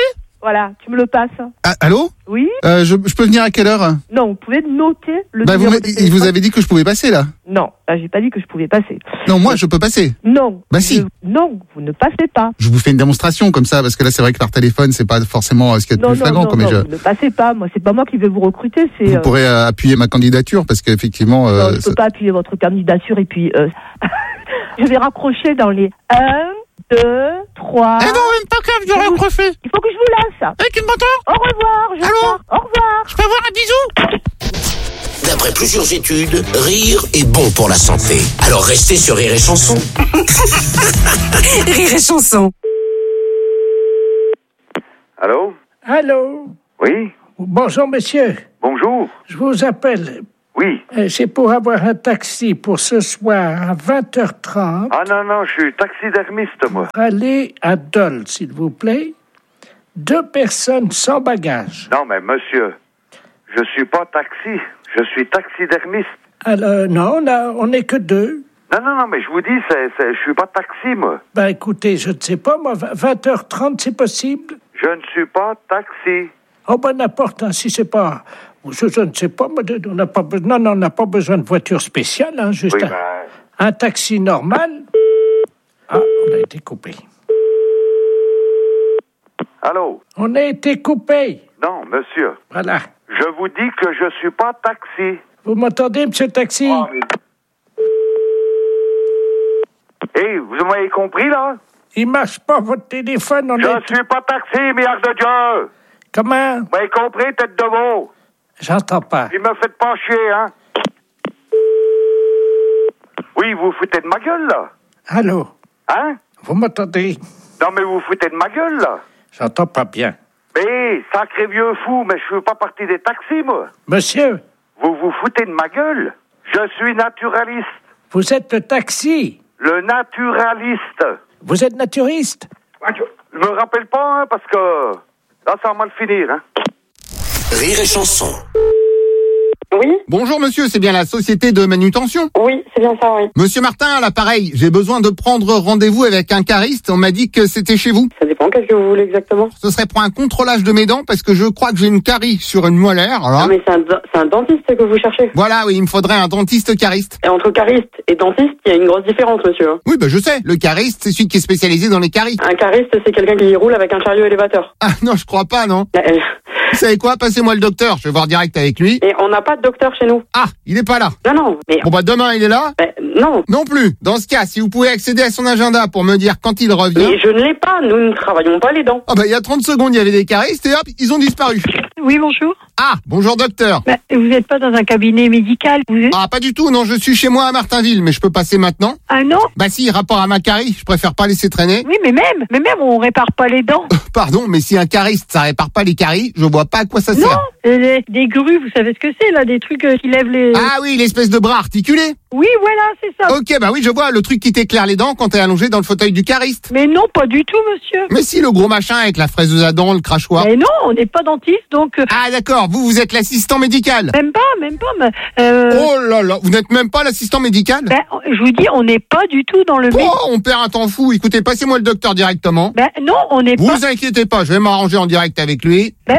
Voilà, tu me le passes. Ah, allô? Oui? Euh, je, je peux venir à quelle heure? Non, vous pouvez noter le Bah, vous, numéro m'a- de il téléphone. vous avez dit que je pouvais passer, là. Non, là, j'ai pas dit que je pouvais passer. Non, moi, je peux passer. Non. Bah, si. Je- Non, vous ne passez pas. Je vous fais une démonstration comme ça, parce que là, c'est vrai que par téléphone, c'est pas forcément euh, ce qu'il y a de Non, plus non, flagrant. non, comme non, je... vous ne passez pas. Moi, c'est pas moi qui vais vous recruter, c'est... Vous euh, pourrez euh, appuyer ma candidature, parce qu'effectivement... Non, Euh, je peux ça- pas appuyer votre candidature et puis... euh, je vais raccrocher dans les un, deux, trois... Eh non, même pas grave, je vais raccrocher. Il faut que je vous laisse. Eh, tu m'entends? Au revoir, je Allô? pars. Au revoir. Je peux avoir un bisou? D'après plusieurs études, rire est bon pour la santé. Alors restez sur Rire et Chanson. Rire et chanson. Allô? Allô? Oui? Bonjour, monsieur. Bonjour? Je vous appelle. Oui? Euh, C'est pour avoir un taxi pour ce soir à vingt heures trente. Ah non, non, je suis taxidermiste, moi. Allez à Dole, s'il vous plaît. Deux personnes sans bagages. Non, mais monsieur, je suis pas taxi, je suis taxidermiste. Alors, non, on a- on n'est que deux. Non, non, non, mais je vous dis, c'est, c'est, je suis pas taxi, moi. Ben, écoutez, je ne sais pas, moi, vingt heures trente, c'est possible? Je ne suis pas taxi. Oh, ben, n'importe, hein, si c'est pas... Je, je ne sais pas, mais de- on n'a pas besoin... Non, non, on n'a pas besoin de voiture spéciale, hein, juste Oui, un, ben, un taxi normal. Ah, on a été coupé. allô? On a été coupé. Non, monsieur, Voilà. je vous dis que je suis pas taxi. Vous m'entendez, monsieur Taxi? Hé, vous m'avez compris, là? Il marche pas, votre téléphone, on Je est... suis pas taxi, milliard de Dieu! Comment? Vous m'avez compris, tête de veau? J'entends pas. Il me faites pas chier, hein? Oui, vous vous foutez de ma gueule, là? Allô? Hein? Vous m'entendez? Non, mais vous vous foutez de ma gueule, là? J'entends pas bien. Mais, sacré vieux fou, mais je fais pas partie des taxis, moi. Monsieur, Vous vous foutez de ma gueule? Je suis naturaliste. vous êtes le taxi. Le naturaliste. Vous êtes naturiste? Je me rappelle pas, hein, parce que là, ça va mal finir, hein. Rire et Chanson. Oui. Bonjour monsieur, c'est bien la société de manutention? Oui, c'est bien ça, oui. Monsieur Martin, à l'appareil, j'ai besoin de prendre rendez-vous avec un cariste. On m'a dit que c'était chez vous. Ça dépend, qu'est-ce que vous voulez exactement? Ce serait pour un contrôlage de mes dents parce que je crois que j'ai une carie sur une molaire. Alors. Ah, mais c'est un, c'est un dentiste que vous cherchez. Voilà, oui, il me faudrait un dentiste cariste. Et entre cariste et dentiste, il y a une grosse différence, monsieur. Oui, bah je sais, le cariste, c'est celui qui est spécialisé dans les caries. Un cariste, c'est quelqu'un qui roule avec un chariot élévateur. Ah non, je crois pas, non. Euh, Vous savez quoi, passez-moi le docteur, je vais voir direct avec lui. Et on n'a pas de docteur chez nous. Ah, il est pas là. Non, non, mais... Bon bah demain, il est là? Ben, non. Non plus. Dans ce cas, si vous pouvez accéder à son agenda pour me dire quand il revient... Mais je ne l'ai pas, nous ne travaillons pas les dents. Ah bah il y a trente secondes, il y avait des caristes et hop, ils ont disparu. Oui, bonjour. Ah, bonjour docteur. Bah, vous n'êtes pas dans un cabinet médical, vous êtes... Ah, pas du tout, non, je suis chez moi à Martinville, mais je peux passer maintenant. Ah non? Bah si, rapport à ma carie, je préfère pas laisser traîner. Oui, mais même, mais même, on répare pas les dents. Pardon, mais si un cariste, ça répare pas les caries, je vois pas à quoi ça Non, sert. euh, les- des grues, vous savez ce que c'est, là, des trucs euh, qui lèvent les... Ah oui, l'espèce de bras articulé. Oui, voilà, c'est ça. Ok, bah oui, je vois, le truc qui t'éclaire les dents quand t'es allongé dans le fauteuil du cariste. Mais non, pas du tout, monsieur. Mais si, le gros machin avec la fraise à dents, le crachoir. Mais non, on n'est pas dentiste, donc... euh, Ah d'accord, vous, vous êtes l'assistant médical. Même pas, même pas, mais... euh, Oh là là, vous n'êtes même pas l'assistant médical? ben, je vous dis, on n'est pas du tout dans le... mé- Oh, on perd un temps fou. Écoutez, passez-moi le docteur directement. Ben non, on n'est pas... Vous inquiétez pas, je vais m'arranger en direct avec lui. Ben,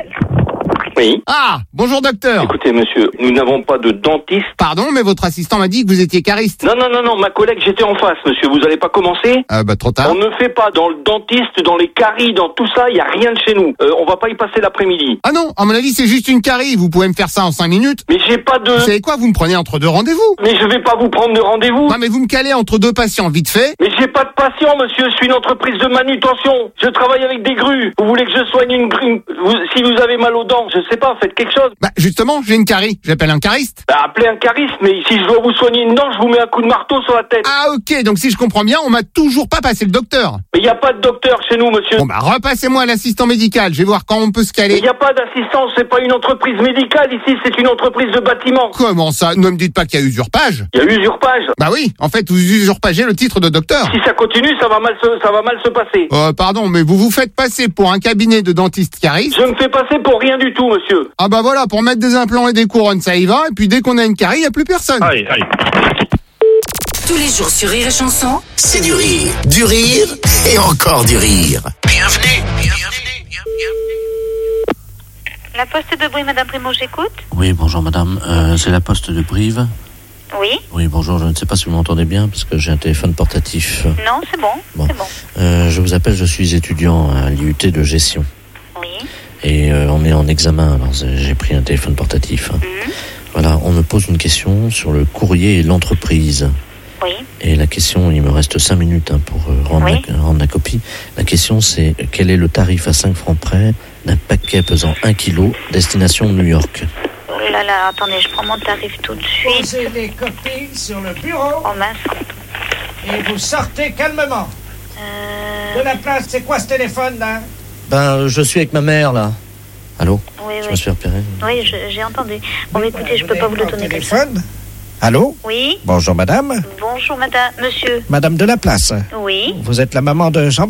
Oui. Ah, bonjour docteur. Écoutez, monsieur, nous n'avons pas de dentiste. Pardon, mais votre assistant m'a dit que vous étiez cariste. Non, non, non, non, ma collègue, j'étais en face, monsieur. Vous allez pas commencer? Ah bah trop tard. On ne fait pas dans le dentiste, dans les caries, dans tout ça, il y a rien de chez nous. Euh, on va pas y passer l'après-midi. Ah non, à mon avis, c'est juste une carie. Vous pouvez me faire ça en cinq minutes. Mais j'ai pas de... Vous savez quoi, vous me prenez entre deux rendez-vous. Mais je vais pas vous prendre de rendez-vous. Non mais vous me calez entre deux patients, vite fait. Mais j'ai pas de patient, monsieur. Je suis une entreprise de manutention. Je travaille avec des grues. Vous voulez que je soigne une grue? Vous- Si vous avez mal aux dents, je sais pas, faites quelque chose. Bah justement, j'ai une carie. J'appelle un cariste. Bah, appelez un cariste, mais si je dois vous soigner une dent, je vous mets un coup de marteau sur la tête. Ah ok, donc si je comprends bien, on m'a toujours pas passé le docteur. Mais il y a pas de docteur chez nous, monsieur. Bon bah repassez-moi l'assistant médical, je vais voir quand on peut se Il caler. n'y a pas d'assistance, c'est pas une entreprise médicale ici, c'est une entreprise de bâtiment. Comment ça? Ne me dites pas qu'il y a usurpage. Il y a usurpage. Bah oui, en fait vous usurpagez le titre de docteur. Si ça continue, ça va mal se, ça va mal se passer. Euh, pardon, mais vous vous faites passer pour un cabinet de dentiste cariste. Je me fais passer pour rien du tout, monsieur. Ah bah voilà, pour mettre des implants et des couronnes, ça y va, et puis dès qu'on a une carie, il n'y a plus personne. Allez, allez. Tous les jours sur Rire et Chanson. C'est du rire, du rire et encore du rire. Bienvenue, bienvenue, bienvenue. La poste de Brive, Madame Primo, j'écoute. Oui, bonjour madame. Euh, c'est la poste de Brive. Oui. Oui, bonjour. Je ne sais pas si vous m'entendez bien parce que j'ai un téléphone portatif. Non, c'est bon. Bon. C'est bon. Euh, je vous appelle, je suis étudiant à l'I U T de gestion. Oui. Et euh, on est en examen, alors j'ai pris un téléphone portatif. Mmh. Voilà, on me pose une question sur le courrier et l'entreprise. Oui. Et la question, il me reste cinq minutes hein, pour euh, rendre, oui. la, rendre la copie. La question, c'est quel est le tarif à cinq francs près d'un paquet pesant un kilo, destination New York? Oh là là, attendez, je prends mon tarif tout de suite. Posez les copies sur le bureau. Oh mince. Et vous sortez calmement. Euh... De la place, c'est quoi ce téléphone là? Ben, je suis avec ma mère là. Allô? Oui, je oui. me suis repéré. Oui, je, j'ai entendu. Bon, bah, écoutez, je peux pas vous le donner comme ça. Téléphone? Allô? Oui. Bonjour madame. Bonjour madame, monsieur. Madame de la place. Oui. Vous êtes la maman de Jean